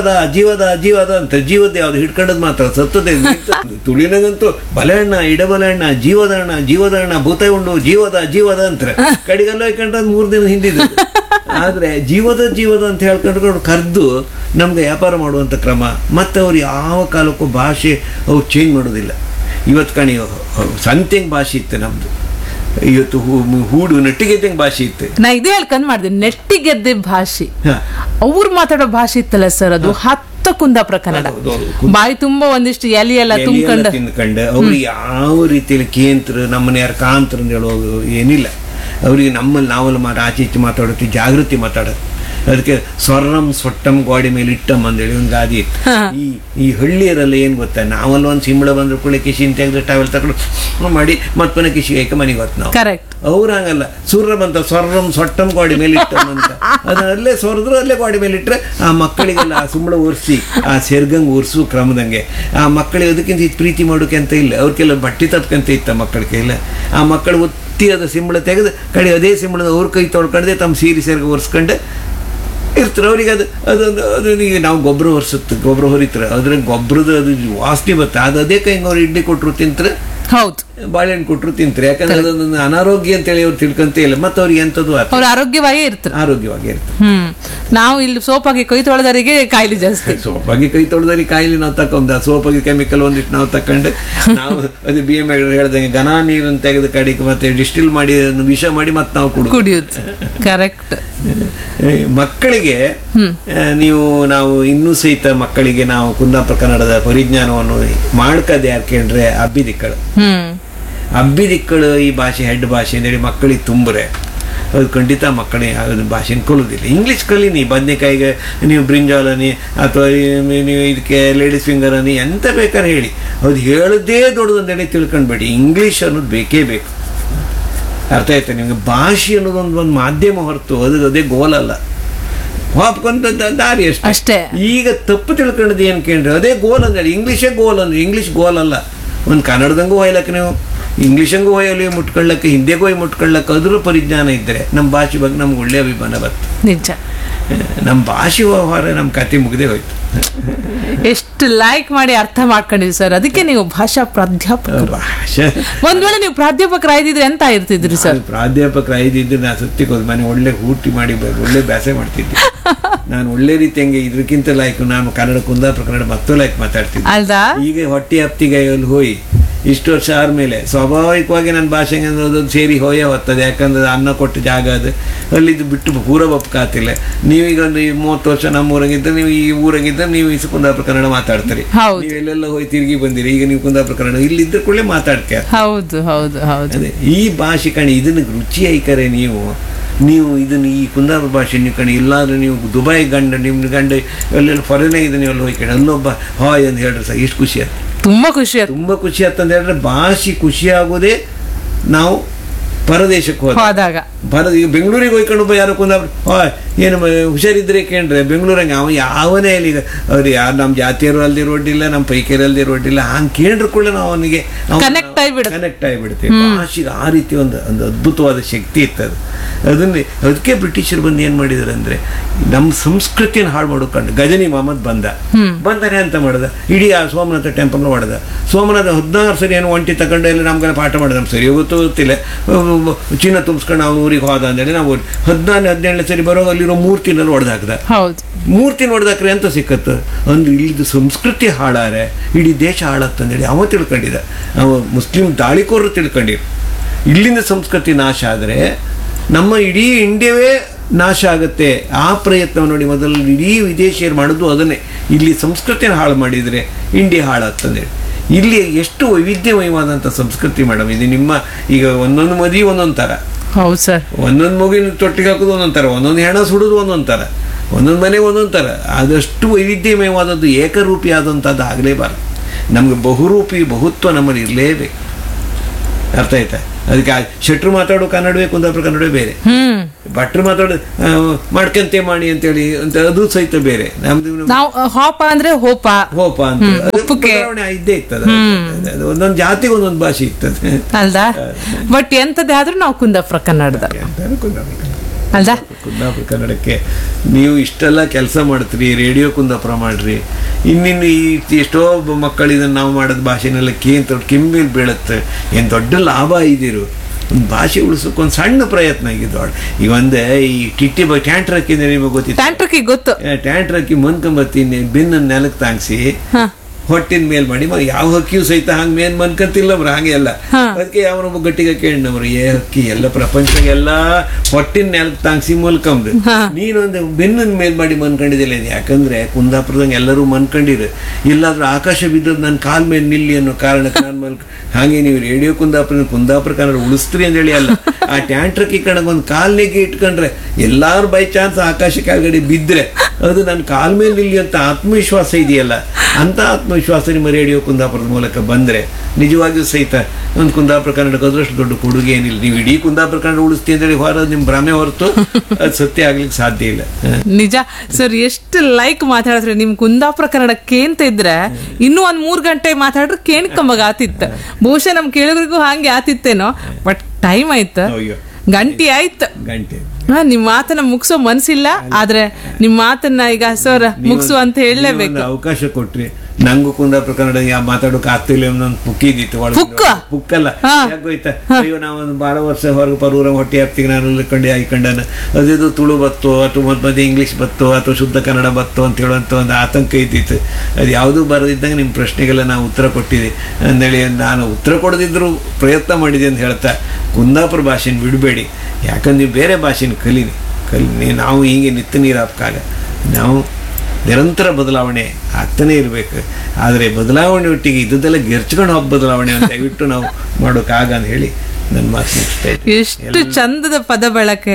ಜೀವದ ಅಂತ ಜೀವದ ಯಾವ್ದು ಹಿಡ್ಕೊಂಡದ್ ಮಾತ್ರ ಸತ್ತದೇ ತುಳಿನಾಗಂತೂ ಬಲೆ ಅಣ್ಣ ಇಡಬಲ ಅಣ್ಣ ಜೀವದ ಅಣ್ಣ ಭೂತ ಉಂಡು ಜೀವದ ಅಂತಾರೆ. ಕಡೆಗೆಲ್ಲ ಹೋಯ್ಕೊಂಡ್ರೆ 3 ದಿನ ಹಿಂದಿದ್ದು. ಆದ್ರೆ ಜೀವದ ಅಂತ ಹೇಳ್ಕೊಂಡು ಕರೆದು ನಮ್ಗೆ ವ್ಯಾಪಾರ ಮಾಡುವಂಥ ಕ್ರಮ. ಮತ್ತು ಅವ್ರು ಯಾವ ಕಾಲಕ್ಕೂ ಭಾಷೆ ಅವ್ರು ಚೇಂಜ್ ಮಾಡೋದಿಲ್ಲ. ಇವತ್ತು ಕಣಿ ಸಂತೆಂಗೆ ಭಾಷೆ ಇತ್ತು ನಮ್ದು, ಇವತ್ತು ಹೂಡು ನೆಟ್ಟಿಗೆದ್ದಂಗೆ ಭಾಷೆ ಇತ್ತು. ನಾ ಇದೇ ಹೇಳ್ಕೊಂಡ್ ಮಾಡಿದೆ ನೆಟ್ಟಿಗೆದ್ದೆ ಭಾಷೆ. ಅವ್ರು ಮಾತಾಡೋ ಭಾಷೆ ಇತ್ತಲ್ಲ ಸರ್, ಅದು ಕುಂದಾಪುರ ಕನ್ನಡ. ಬಾಯಿ ತುಂಬಾ ಒಂದಿಷ್ಟು ಎಲೆ ಎಲ್ಲ ತಿನ್ಕಂಡು ಅವ್ರು ಯಾವ ರೀತಿಯಲ್ಲಿ ಕೇಂದ್ರ ನಮ್ಮನ್ನ ಯಾರು ಕಾಂತ್ರ ಅಂತ ಹೇಳೋದು ಏನಿಲ್ಲ. ಅವ್ರಿಗೆ ನಮ್ಮಲ್ಲಿ ನಾವೆಲ್ಲ ಆಚೆ ಈಚೆ ಮಾತಾಡೋದು ಜಾಗೃತಿ ಮಾತಾಡೋದು. ಅದಕ್ಕೆ ಸ್ವರ್ಣಂ ಸೊಟ್ಟಂ ಗೋಡೆ ಮೇಲೆ ಇಟ್ಟಂ ಅಂತೇಳಿ ಒಂದು ಗಾದಿ ಇತ್ತು. ಈ ಹಳ್ಳಿಯರೆಲ್ಲ ಏನು ಗೊತ್ತಾ, ನಾವೆಲ್ಲ ಒಂದು ಸಿಂಬಳ ಬಂದ್ರು ಕೂಡ ಕಿಶಿನ್ ತೆಗೆದು ಟಾವೆಲ್ ತಗೊಂಡು ಮಾಡಿ ಮತ್ತೊಂದು ಕಿಶಿಗೆ ಹಾಕಿ ಮನೆಗೆ ಹೊತ್ತು ನಾವು. ಅವ್ರು ಹಂಗಲ್ಲ, ಸೂರ್ಯ ಬಂತ ಸ್ವರ್ಣಂ ಸೊಟ್ಟಂ ಗೋಡೆ ಮೇಲೆ ಇಟ್ಟಂ ಅಂತ ಅದಲ್ಲೇ ಸೊರದ್ರು ಅಲ್ಲೇ ಗೋಡೆ ಮೇಲೆ ಇಟ್ಟರೆ ಆ ಮಕ್ಕಳಿಗೆಲ್ಲ ಆ ಸಿಂಬಳ ಒರೆಸಿ ಆ ಸೆರ್ಗಂಗೆ ಒರೆಸು ಕ್ರಮದಂಗೆ ಆ ಮಕ್ಕಳಿಗೆ ಅದಕ್ಕಿಂತ ಇದು ಪ್ರೀತಿ ಮಾಡೋಕೆ ಅಂತ ಇಲ್ಲ. ಅವ್ರಿಗೆಲ್ಲ ಬಟ್ಟೆ ತಪ್ಕಂತ ಇತ್ತ ಮಕ್ಕಳಿಗೆ ಇಲ್ಲ. ಆ ಮಕ್ಕಳು ಒತ್ತಿ ಅದ ಸಿಂಬಳ ತೆಗೆದು ಕಡೆ ಅದೇ ಸಿಂಬಳದ ಅವ್ರ ಕೈ ತೊಳ್ಕೊಂಡೆ ತಮ್ಮ ಸೀರೆ ಸೆರ್ಗ ಒರೆಸ್ಕೊಂಡು ಇರ್ತಾರೆ. ಅವ್ರಿಗೆ ಅದು ಈಗ ನಾವು ಗೊಬ್ಬರ ಹೊರಿತಾರೆ, ಅದ್ರ ಗೊಬ್ಬರದ ಅದು ವಾಸನೆ ಬರುತ್ತೆ. ಅದೇ ಕೈಗೆ ಅವ್ರು ಇಡ್ಲಿ ಕೊಟ್ಟರು ತಿಂತಾರೆ, ಹೌದು ಬಾಳೆಹಣ್ಣು ಕೊಟ್ಟರು ತಿಂತಾರೆ. ಯಾಕಂದ್ರೆ ಅದೊಂದು ಅನಾರೋಗ್ಯ ಅಂತೇಳಿ ಅವ್ರು ತಿಳ್ಕೊಂತ ಇಲ್ಲ. ಮತ್ತೆ ಅವ್ರಿಗೆ ಎಂಥದ್ದು ಅವ್ರು ಆರೋಗ್ಯವಾಗಿ ಇರ್ತಾರೆ. ನಾವು ಇಲ್ಲಿ ಸೋಪಾಗಿ ಕೈ ತೊಳೆದವರಿಗೆ ಕಾಯಿಲೆ ಜಾಸ್ತಿ. ಸೋಪಾಗಿ ಕೈ ತೊಳೆದವರಿಗೆ ಕಾಯಿಲೆ ನಾವು ತಕೊಂಡ ಸೋಪಾಗಿ ಕೆಮಿಕಲ್ ಒಂದಿಟ್ಟು ನಾವು ತಕೊಂಡು ನಾವು ಅದು BM ಹೇಳ್ದಂಗೆ ಘನ ನೀರನ್ನು ತೆಗೆದು ಕಡಿಗೆ ಮತ್ತೆ ಡಿಸ್ಟಿಲ್ ಮಾಡಿ ವಿಷ ಮಾಡಿ ಮತ್ತೆ ನಾವು ಕುಡಿಯೋದು. ಕರೆಕ್ಟ್. ಮಕ್ಕಳಿಗೆ ನಾವು ಇನ್ನೂ ಸಹಿತ ಮಕ್ಕಳಿಗೆ ನಾವು ಕುಂದಾಪುರ ಕನ್ನಡದ ಪರಿಜ್ಞಾನವನ್ನು ಮಾಡ್ಕದೆ ಯಾಕೆಂದ್ರೆ ಅಬ್ಬಿದಿಕ್ಕಳು ಈ ಭಾಷೆ ಹೆಡ್ ಭಾಷೆ ಅಂತೇಳಿ ಮಕ್ಕಳಿಗೆ ತುಂಬರೆ ಅದು ಖಂಡಿತ ಮಕ್ಕಳಿಗೆ ಅದು ಭಾಷೆನ ಕಲಿಯೋದಿಲ್ಲ. ಇಂಗ್ಲೀಷ್ ಕಲೀನಿ, ಬದನೆಕಾಯಿಗೆ ನೀವು ಬ್ರಿಂಜಾಲನಿ ಅಥವಾ ನೀವು ಇದಕ್ಕೆ ಲೇಡೀಸ್ ಫಿಂಗರ್ ಅನ್ನಿ ಎಂತ ಬೇಕಾದ್ರೆ ಹೇಳಿ, ಅದು ಹೇಳೋದೇ ದೊಡ್ಡದಂತೇಳಿ ತಿಳ್ಕೊಂಡ್ಬೇಡಿ. ಇಂಗ್ಲೀಷ್ ಅನ್ನೋದು ಬೇಕೇ ಬೇಕು. ಅರ್ಥ ಆಯ್ತಾ ನಿಮಗೆ? ಭಾಷೆ ಅನ್ನೋದೊಂದು ಮಾಧ್ಯಮ ಹೊರತು ಅದೇ ಗೋಲ್ ಅಲ್ಲ, ಹಾಪ್ಕೊಂತ ದಾರಿ ಅಷ್ಟೇ. ಈಗ ತಪ್ಪು ತಿಳ್ಕೊಂಡದ್ದು ಏನು ಕೇಳ್ರಿ, ಅದೇ ಗೋಲ್ ಅಂದೇಳಿ ಇಂಗ್ಲೀಷೇ ಗೋಲ್ ಅಂದ್ರೆ ಇಂಗ್ಲೀಷ್ ಗೋಲ್ ಅಲ್ಲ. ಒಂದು ಕನ್ನಡದಂಗೂ ಹೋಯ್ಲಕ್ಕೆ ನೀವು ಇಂಗ್ಲೀಷಂಗೂ ಹೋಯಲಿ ಮುಟ್ಕೊಳ್ಳಕ್ಕೆ ಹಿಂದಿಗೂ ಹೋಗಿ ಮುಟ್ಕೊಳ್ಳಕ್ಕೆ ಅದ್ರ ಪರಿಜ್ಞಾನ ಇದ್ದರೆ ನಮ್ಮ ಭಾಷೆ ಬಗ್ಗೆ ನಮ್ಗೆ ಒಳ್ಳೆ ಅಭಿಮಾನ ಬರ್ತದೆ. ನಿಜ. ನಮ್ಮ ಭಾಷೆ ವ್ಯವಹಾರ ನಮ್ಮ ಕತೆ ಮುಗಿದೇ ಹೋಯ್ತು. ಎಷ್ಟು ಲೈಕ್ ಮಾಡಿ ಅರ್ಥ ಮಾಡ್ಕೊಂಡಿದ್ರಿ ಸರ್. ಅದಕ್ಕೆ ನೀವು ಭಾಷಾ ಪ್ರಾಧ್ಯಾಪಕರು. ಒಂದ್ ವೇಳೆ ನೀವು ಪ್ರಾಧ್ಯಾಪಕರಾಗಿದ್ರೆ ಎಂತ ಇರ್ತಿದ್ರಿ ಸರ್? ಪ್ರಾಧ್ಯಾಪಕರಾಗಿದ್ರೆ ನಾನು ಸತ್ಯಕ್ಕೆ ಮನೆ ಒಳ್ಳೆ ಊಟಿ ಮಾಡಿ ಒಳ್ಳೆ ಬ್ಯಾಸೆ ಮಾಡ್ತಿದ್ದೆ. ನಾನು ಒಳ್ಳೆ ರೀತಿ ಹಂಗೆ ಇದ್ರಕ್ಕಿಂತ ಲೈಕ್ ನಾನು ಕನ್ನಡ ಕುಂದಾಪುರ ಕನ್ನಡ ಮತ್ತು ಲೈಕ್ ಮಾತಾಡ್ತಿದ್ದೆ. ಅಲ್ದಾ? ಈಗ ಹೊಟ್ಟೆ ಹಪ್ತಿಗೆ ಅಲ್ಲಿ ಹೋಗಿ ಇಷ್ಟು ವರ್ಷ ಆದ್ಮೇಲೆ ಸ್ವಾಭಾವಿಕವಾಗಿ ನನ್ನ ಭಾಷೆಗೆ ಅನ್ನೋದು ಸೇರಿ ಹೋಯೇ ಹೋಗ್ತದೆ. ಯಾಕಂದ್ರೆ ಅನ್ನ ಕೊಟ್ಟು ಜಾಗ ಅದು ಅಲ್ಲಿದ್ದು ಬಿಟ್ಟು ಪೂರ ಒಪ್ಕಾತಿಲ್ಲ. ನೀವೀಗ ಒಂದು 30 ವರ್ಷ ನಮ್ಮ ಊರಾಗಿದ್ದರೆ ನೀವು ಈ ಊರಾಗಿದ್ದರೆ ನೀವು ಈ ಕುಂದಾಪುರ ಕನ್ನಡ ಮಾತಾಡ್ತೀರಿ. ನೀವು ಎಲ್ಲೆಲ್ಲ ಹೋಗಿ ತಿರುಗಿ ಬಂದಿರಿ. ಈಗ ನೀವು ಕುಂದಾಪುರ ಕನ್ನಡ ಇಲ್ಲಿದ್ದ ಕೂಡಲೇ ಮಾತಾಡ್ತೀರ. ಹೌದು ಹೌದು ಹೌದು. ಅದೇ ಈ ಭಾಷೆ ಕಣಿ ಇದನ್ನ ರುಚಿ ಐಕರೆ ನೀವು ಇದನ್ನು ಈ ಕುಂದಾಪುರ ಭಾಷೆ ನೀವು ಕಣಿ ಇಲ್ಲಾಂದ್ರೆ ನೀವು ದುಬೈ ನಿಮ್ಮ ಗಂಡ ಎಲ್ಲೆಲ್ಲ ಫಾರಿನಾಗ ಇದನ್ನ ಎಲ್ಲ ಹೋಗಿ ಕಣಿ ಅಲ್ಲೊಬ್ಬ ಹಾಯ್ ಅಂತ ಹೇಳ್ರಿ ಸರ್, ಎಷ್ಟು ಖುಷಿ ಆಯ್ತು. ತುಂಬ ಖುಷಿ ಆಯ್ತಂತ ಹೇಳಿದ್ರೆ ಭಾಷೆ ಖುಷಿ ಆಗೋದೇ ನಾವು ಪರದೇಶಕ್ಕೆ ಹೋದಾಗ. ಈಗ ಬೆಂಗಳೂರಿಗೆ ಹೋಯ್ಕೊಂಡು ಯಾರು ಕುಂದಾಪುರ ಏನು ಹುಷಾರಿದ್ರೆ ಕೇಳ್ರೆ ಬೆಂಗಳೂರಂಗೆ ಅವ ಯಾವನೇ ಇಲ್ಲಿ ಈಗ ಅವ್ರು ಯಾರು ನಮ್ಮ ಜಾತಿಯರು ಅಲ್ದಿ ರೋಡಿಲ್ಲ, ನಮ್ಮ ಪೈಕಿಯರು ಅಲ್ದಿ ರೋಡಿಲ್ಲ, ಹಂಗೆ ಕೇಳ್ರು ಕೂಡ ನಾವು ಅವನಿಗೆ ಕನೆಕ್ಟ್ ಆಗಿಬಿಡ್ತೀವಿ. ಭಾಷೆಗೆ ಆ ರೀತಿ ಒಂದು ಅದ್ಭುತವಾದ ಶಕ್ತಿ ಇರ್ತದೆ. ಅದಕ್ಕೆ ಬ್ರಿಟಿಷರು ಬಂದು ಏನು ಮಾಡಿದಾರೆ ಅಂದ್ರೆ ನಮ್ಮ ಸಂಸ್ಕೃತಿಯನ್ನು ಹಾಳು ಮಾಡ್ಕೊಂಡು ಗಜನಿ ಮೊಹಮ್ಮದ್ ಬಂದಾನೆ ಅಂತ ಮಾಡ್ದ. ಇಡೀ ಆ ಸೋಮನಾಥ ಟೆಂಪಲ್ನ ಹೊಡೆದ. ಸೋಮನಾಥ 16 ಸರಿ ಏನು ಒಂಟಿ ತಗೊಂಡು ಎಲ್ಲ ನಮ್ಗೆಲ್ಲ ಪಾಠ ಮಾಡಿದ. ನಮ್ಗೆ ಸರಿ ಗೊತ್ತಿಲ್ಲ, ಚಿನ್ನ ತುಂಬಿಸ್ಕೊಂಡು ಅವ್ನು ಊರಿಗೆ ಹೋದ ಅಂತೇಳಿ ನಾವು 14-17 ಸರಿ ಬರೋ ಅಲ್ಲಿರೋ ಮೂರ್ತಿನಲ್ಲಿ ಹೊಡೆದಾಕ್ದ. ಮೂರ್ತಿನ ಹೊಡೆದಾಕ್ರೆ ಅಂತ ಸಿಕ್ಕತ್ತು ಅಂದ್ರೆ ಇಲ್ಲಿದ್ದು ಸಂಸ್ಕೃತಿ ಹಾಳಾರೆ ಇಡೀ ದೇಶ ಹಾಳತ್ತಂದೇಳಿ ಅವ ತಿಳ್ಕೊಂಡಿದ್ದ. ಅವ ಮುಸ್ಲಿಂ ದಾಳಿಕೋರರು ತಿಳ್ಕೊಂಡಿರು. ಇಲ್ಲಿಂದ ಸಂಸ್ಕೃತಿ ನಾಶ ಆದರೆ ನಮ್ಮ ಇಡೀ ಇಂಡಿಯಾವೇ ನಾಶ ಆಗುತ್ತೆ. ಆ ಪ್ರಯತ್ನ ನೋಡಿ ಮೊದಲು ಇಡೀ ವಿದೇಶಿಯರು ಮಾಡೋದು ಅದನ್ನೇ. ಇಲ್ಲಿ ಸಂಸ್ಕೃತಿಯನ್ನು ಹಾಳು ಮಾಡಿದರೆ ಇಂಡಿಯಾ ಹಾಳಾಗ್ತದೆ. ಇಲ್ಲಿ ಎಷ್ಟು ವೈವಿಧ್ಯಮಯವಾದಂಥ ಸಂಸ್ಕೃತಿ ಮೇಡಮ್. ಇದು ನಿಮ್ಮ ಈಗ ಒಂದೊಂದು ಮದುವೆ ಒಂದೊಂದು ಥರ, ಹೌದು ಸರ್. ಒಂದೊಂದು ಮಗುವಿನ ತೊಟ್ಟಿಗೆ ಹಾಕೋದು ಒಂದೊಂದು ಥರ, ಒಂದೊಂದು ಹೆಣ ಸುಡೋದು ಒಂದೊಂದು ಥರ, ಒಂದೊಂದು ಮನೆಗೆ ಒಂದೊಂದು ಥರ. ಆದಷ್ಟು ವೈವಿಧ್ಯಮಯವಾದದ್ದು ಏಕರೂಪಿ ಆದಂಥದ್ದು ಆಗಲೇಬಾರದು. ನಮ್ಗೆ ಬಹುರೂಪಿ ಬಹುತ್ವ ನಮ್ಮಲ್ಲಿ ಇರಲೇಬೇಕು. ಅರ್ಥ ಆಯ್ತಾ? ಅದಕ್ಕೆ ಶೆಟ್ರು ಮಾತಾಡೋ ಕನ್ನಡವೇ, ಕುಂದಾಪುರ ಕನ್ನಡವೇ ಬೇರೆ, ಭಟ್ರು ಮಾತಾಡೋ ಮಾಡ್ಕಂತೆ ಮಾಡಿ ಅಂತೇಳಿ ಅಂತ ಅದು ಸಹಿತ ಬೇರೆ. ನಮ್ದು ನಾವು ಹೋಪ ಅಂದ್ರೆ ಹೋಪ ಅಂತ ಬದಲಾವಣೆ ಇದ್ದೇ ಇರ್ತದೆ. ಒಂದೊಂದು ಜಾತಿಗೆ ಒಂದೊಂದು ಭಾಷೆ ಇರ್ತದೆ ಅಲ್ದಾ? ಬಟ್ ಎಂತದೇ ಆದ್ರೂ ನಾವು ಕುಂದಾಪುರ ಕನ್ನಡದ ಅಲ್ದಾ? ಕುಂದಾಪುರ ಕನ್ನಡಕ್ಕೆ ನೀವು ಇಷ್ಟೆಲ್ಲ ಕೆಲಸ ಮಾಡ್ತೀರಿ, ರೇಡಿಯೋ ಕುಂದಾಪುರ ಮಾಡ್ರಿ. ಇನ್ನಿನ್ನು ಎಷ್ಟೋ ಮಕ್ಕಳು ಇದನ್ನು ನಾವು ಮಾಡೋದು ಭಾಷೆನೆಲ್ಲ ಕೆಮ್ಮೇಲೆ ಬೀಳುತ್ತೆ. ಏನು ದೊಡ್ಡ ಲಾಭ ಇದಿರು. ಒಂದು ಭಾಷೆ ಉಳಿಸೋಕೆ ಒಂದು ಸಣ್ಣ ಪ್ರಯತ್ನ ಆಗಿದ್ದು. ಈಗ ಒಂದೇ ಈ ಟಿಟ್ಟಿ ಟ್ಯಾಂಟ್ರ್ ಹಾಕಿದ್ರೆ ನಿಮಗೆ ಗೊತ್ತಿತ್ತು? ಟ್ಯಾಂಟ್ರ್ ಹಾಕಿ ಮನ್ಕೊಂಬತ್ತೀನಿ, ಬೆನ್ನ ನೆಲಕ್ಕೆ ತಾಂಗಿಸಿ ಹೊಟ್ಟಿನ ಮೇಲ್ ಮಾಡಿ ಯಾವ ಹಕ್ಕಿಯೂ ಸಹಿತ ಹಂಗ ಮೇನ್ ಮನ್ಕಂತಿಲ್ಲ ಅವ್ರು, ಹಾಗೆ ಅಲ್ಲ. ಅದಕ್ಕೆ ಯಾವನೊಬ್ಬ ಗಟ್ಟಿಗೆ ಕೇಳಿನವ್ರು, ಹಕ್ಕಿ ಎಲ್ಲ ಪ್ರಪಂಚಗೆಲ್ಲ ಹೊಟ್ಟಿನ ನೆಲಕ್ಕೆ ತಾಂಗಿಸಿ ಮಲ್ಕೊಂಬ್ರಿ, ನೀನೊಂದು ಬೆನ್ನನ್ ಮೇಲ್ ಮಾಡಿ ಮನ್ಕೊಂಡಿದ್ದಿಲ್ಲ. ಯಾಕಂದ್ರೆ ಕುಂದಾಪುರದಂಗೆ ಎಲ್ಲರೂ ಮನ್ಕೊಂಡಿರು, ಇಲ್ಲಾದ್ರೂ ಆಕಾಶ ಬಿದ್ದದ್ದು ನನ್ನ ಕಾಲ್ ಮೇಲೆ ನಿಲ್ಲಿ ಅನ್ನೋ ಕಾರಣಕ್ಕೆ ನಾನು ಹಾಗೆ ನೀವು ರೇಡಿಯೋ ಕುಂದಾಪುರ ಕನ್ನಡ ಉಳಿಸ್ತ್ರಿ ಅಂತೇಳಿ ಅಲ್ಲ. ಆ ಟ್ಯಾಂಟ್ರಕ್ಕೆ ಕಣಕ್ಕೆ ಒಂದು ಕಾಲ್ನೇಗೆ ಇಟ್ಕೊಂಡ್ರೆ ಎಲ್ಲಾರು ಬೈ ಚಾನ್ಸ್ ಆಕಾಶ ಕೆಳಗಡೆ ಬಿದ್ದರೆ ಅದು ನನ್ನ ಕಾಲ್ ಮೇಲೆ ನಿಲ್ಲಿ ಅಂತ ಆತ್ಮವಿಶ್ವಾಸ ಇದೆಯಲ್ಲ, ಅಂತ ಆತ್ಮವಿಶ್ವಾಸ ನಿಮ್ಮ ರೇಡಿಯೋ ಕುಂದಾಪುರದ ಮೂಲಕ ಬಂದರೆ ನಿಜವಾಗಿಯೂ ಸಹಿತ ಒಂದು ಕುಂದಾಪುರ ಕನ್ನಡಕ್ಕೆ ಅದರಷ್ಟು ದೊಡ್ಡ ಕೊಡುಗೆ ಏನಿಲ್ಲ. ನೀವು ಇಡೀ ಕುಂದಾಪುರ ಕನ್ನಡ ಉಳಿಸ್ತೀವಿ ಅಂತೇಳಿ ಹೊರದು ನಿಮ್ಮ ಭ್ರಮೆ ಹೊರತು ಅದು ಸತ್ಯ ಆಗ್ಲಿಕ್ಕೆ ಸಾಧ್ಯ ಇಲ್ಲ. ನಿಜ ಸರ್, ಎಷ್ಟು ಲೈಕ್ ಮಾತಾಡಿದ್ರೆ ನಿಮ್ ಕುಂದಾಪುರ ಕನ್ನಡ ಕೇಂತ ಇದ್ರೆ ಇನ್ನೂ ಒಂದ್ 3 ಗಂಟೆ ಮಾತಾಡ್ರೆ ಕೇಣ್ಕಂಬಾಗ ಆತಿತ್ತು. ಬಹುಶಃ ನಮ್ ಕೇಳಿದ್ರಿಗೂ ಹಾಗೆ ಆತಿತ್ತೇನೋ. ಬಟ್ ಟೈಮ್ ಆಯ್ತು, ಗಂಟೆ ಆಯ್ತು. ನಿಮ್ ಮಾತನ್ನ ಮುಗಿಸೋ ಮನ್ಸಿಲ್ಲ, ಆದ್ರೆ ನಿಮ್ ಮಾತನ್ನ ಈಗ ಸರ್ ಮುಗಿಸು ಅಂತ ಹೇಳಲೇಬೇಕು. ಅವಕಾಶ ಕೊಟ್ರಿ. ನಂಗೂ ಕುಂದಾಪುರ ಕನ್ನಡ ಮಾತಾಡೋಕೆ ಆಗ್ತಿಲ್ಲ, ಒಂದೊಂದು ಪುಕ್ಕಿದಿತ್ತು. ಪುಕ್ಕಲ್ಲ ಯಾಕೋಯ್ತಾ? ಅಯ್ಯೋ ನಾವೊಂದು ಭಾಳ ವರ್ಷ ಹೊರಗೆ ಪರೂರ ಹೊಟ್ಟೆ ಹತ್ತಿಗೆ ನಾನು ಹಾಕೊಂಡಾನ ಅದಿದು ತುಳು ಬತ್ತೋ ಅಥವಾ ಮಧ್ಯ ಇಂಗ್ಲೀಷ್ ಬತ್ತೋ ಅಥವಾ ಶುದ್ಧ ಕನ್ನಡ ಬತ್ತೋ ಅಂತ ಹೇಳುವಂಥ ಒಂದು ಆತಂಕ ಇದ್ದಿತ್ತು. ಅದು ಯಾವುದೂ ಬರದಿದ್ದಂಗೆ ನಿಮ್ಮ ಪ್ರಶ್ನೆಗೆಲ್ಲ ನಾವು ಉತ್ತರ ಕೊಟ್ಟಿದ್ದೆ ಅಂದೇಳಿ ನಾನು ಉತ್ತರ ಕೊಡದಿದ್ರು ಪ್ರಯತ್ನ ಮಾಡಿದೆ ಅಂತ ಹೇಳ್ತಾ, ಕುಂದಾಪುರ ಭಾಷೆನ ಬಿಡಬೇಡಿ. ಯಾಕಂದ್ರೆ ನೀವು ಬೇರೆ ಭಾಷೆನ ಕಲಿ. ನಾವು ಹೀಗೆ ನಿತ್ಯ ನೀರಾಪಕ್ಕಾಗ ನಾವು ನಿರಂತರ ಬದಲಾವಣೆ ಆಗ್ತಾನೆ ಇರಬೇಕು. ಆದರೆ ಬದಲಾವಣೆ ಒಟ್ಟಿಗೆ ಇದ್ದದೆಲ್ಲ ಗೆರ್ಚ್ಕೊಂಡು ಹೋಗಿ ಬದಲಾವಣೆ ಅಂತ ದಯವಿಟ್ಟು ನಾವು ಮಾಡೋಕ್ಕಾಗ ಅಂತ ಹೇಳಿ ನನ್ನ ಮಾತು ಮುಗಿಸ್ತಾ ಇದ್ದೀನಿ. ಎಷ್ಟು ಚಂದದ ಪದ ಬಳಕೆ.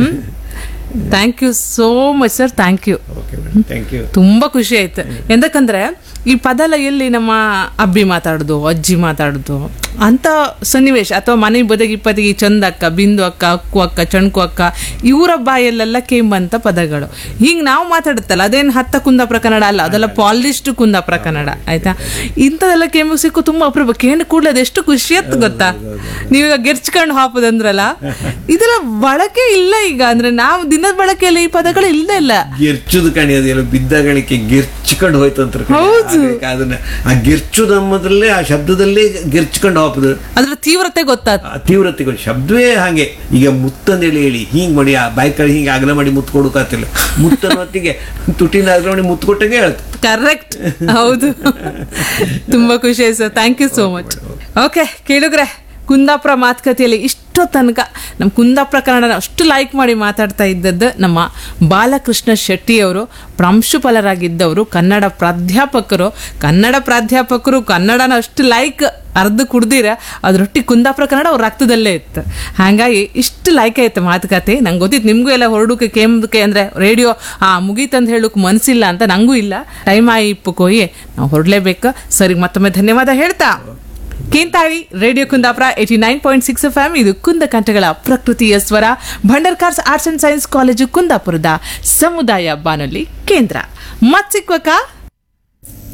Thank you so much sir, thank you. Thank you. ತುಂಬಾ ಖುಷಿ ಆಯ್ತು. ಎಂದಕ್ಕಂದ್ರೆ ಈ ಪದ ಎಲ್ಲಿ ನಮ್ಮ ಅಬ್ಬಿ ಮಾತಾಡೋದು, ಅಜ್ಜಿ ಮಾತಾಡೋದು ಅಂತ ಸನ್ನಿವೇಶ, ಅಥವಾ ಮನೆ ಬದಗಿಪ್ಪತ್ತಿಗೆ ಚಂದಕ್ಕ, ಬಿಂದು ಅಕ್ಕ, ಅಕ್ಕು ಅಕ್ಕ, ಚಣ್ಕು ಅಕ್ಕ, ಇವರ ಬಾಯಲ್ಲೆಲ್ಲ ಕೇಂಬಂತ ಪದಗಳು. ಹಿಂಗೆ ನಾವು ಮಾತಾಡುತ್ತಲ್ಲ, ಅದೇನು ಹತ್ತ ಕುಂದಾಪುರ ಕನ್ನಡ ಅಲ್ಲ, ಅದೆಲ್ಲ ಪಾಲಿಶ್ಡ್ ಕುಂದಾಪುರ ಕನ್ನಡ ಆಯ್ತಾ. ಇಂಥದೆಲ್ಲ ಕೇಂಬ ಸಿಕ್ಕು ತುಂಬಾ ಅಪರೂಪ. ಕೇಂದ್ರ ಕೂಡಲೇ ಅದೆಷ್ಟು ಖುಷಿ ಆಯ್ತು ಗೊತ್ತಾ. ನೀವೀಗ ಗೆರ್ಚ್ಕೊಂಡು ಹಾಕೋದಂದ್ರಲ್ಲ, ಇದೆಲ್ಲ ಬಳಕೆ ಇಲ್ಲ ಈಗ. ಅಂದ್ರೆ ನಾವು ದಿನದ ಬಳಕೆಯಲ್ಲಿ ಈ ಪದಗಳು ಇಲ್ಲದೆ ಇಲ್ಲ. ಗೆರ್ಚುದು ಕಣಿಯೋದಿಲ್ಲ, ಬಿದ್ದಗಳಿಕೆ ಗೆರ್ಚ್ಕೊಂಡು ಹೋಯ್ತು ಅಂತ. ಹೌದು, ಅದನ್ನ ಆ ಗೆರ್ಚುದಮ್ಮದ್ರಲ್ಲೇ ಆ ಶಬ್ದದಲ್ಲೇ ಗೆರ್ಚ್ಕೊಂಡು ಹಾಕುದು, ಅದ್ರ ತೀವ್ರತೆ ಗೊತ್ತಾಗ್ತದೆ. ತೀವ್ರತೆ ಶಬ್ದವೇ ಹಾಗೆ. ಈಗ ಮುತ್ತಂದೇಳಿ ಹೇಳಿ ಹಿಂಗ್ ಮಾಡಿ ಆ ಬಾಯ್ಕಳಿ ಹಿಂಗೆ ಅಗಲ ಮಾಡಿ ಮುತ್ತು ಕೊಡೋಕಾತಿಲ್ಲ. ಮುತ್ತನ ಹೊತ್ತಿಗೆ ತುಟಿನ ಅಗಲ ಮಾಡಿ ಮುತ್ತು ಕೊಟ್ಟಂಗೆ ಹೇಳ್ತು. ಕರೆಕ್ಟ್, ಹೌದು. ತುಂಬಾ ಖುಷಿ ಆಯ್ತು sir, thank you so much. Okay ಕೇಳುಗ್ರೆ, Kundapura ಮಾತುಕತೆಯಲ್ಲಿ ಇಷ್ಟೋ ತನಕ ನಮ್ಮ ಕುಂದಾಪುರ ಕನ್ನಡನ ಅಷ್ಟು ಲೈಕ್ ಮಾಡಿ ಮಾತಾಡ್ತಾ ಇದ್ದದ್ದು ನಮ್ಮ ಬಾಲಕೃಷ್ಣ ಶೆಟ್ಟಿಯವರು. ಪ್ರಾಂಶುಪಾಲರಾಗಿದ್ದವರು, ಕನ್ನಡ ಪ್ರಾಧ್ಯಾಪಕರು. ಕನ್ನಡನ ಅಷ್ಟು ಲೈಕ್ ಅರ್ಧ ಕುಡ್ದಿರ ಅದ್ರೊಟ್ಟಿಗೆ ಕುಂದಾಪುರ ಕನ್ನಡ ಅವ್ರ ರಕ್ತದಲ್ಲೇ ಇತ್ತು. ಹಾಗಾಗಿ ಇಷ್ಟು ಲೈಕ್ ಆಯ್ತು ಮಾತುಕತೆ. ನಂಗೆ ಗೊತ್ತಿತ್ತು ನಿಮಗೂ ಎಲ್ಲ ಹೊರಡೋಕೆ ಕೇಂಬಕ್ಕೆ ಅಂದರೆ ರೇಡಿಯೋ ಮುಗೀತಂದು ಹೇಳೋಕೆ ಮನಸ್ಸಿಲ್ಲ ಅಂತ. ನಂಗೂ ಇಲ್ಲ, ಟೈಮ್ ಆಯಿಪ್ಪು ಕೊಯ್ಯೆ ನಾವು ಹೊರಡಲೇಬೇಕು. ಸರಿ, ಮತ್ತೊಮ್ಮೆ ಧನ್ಯವಾದ ಹೇಳ್ತಾ ಕೇಂತಾಳಿ ರೇಡಿಯೋ ಕುಂದಾಪುರ 89.6 FM. ಇದು ಕುಂದ ಕಂಠಗಳ ಪ್ರಕೃತಿಯ ಸ್ವರ. Bhandarkars arts and science college ಕುಂದಾಪುರದ ಸಮುದಾಯ ಬಾನುಲಿ ಕೇಂದ್ರ. ಮತ್ ಸಿಕ್ವಕ.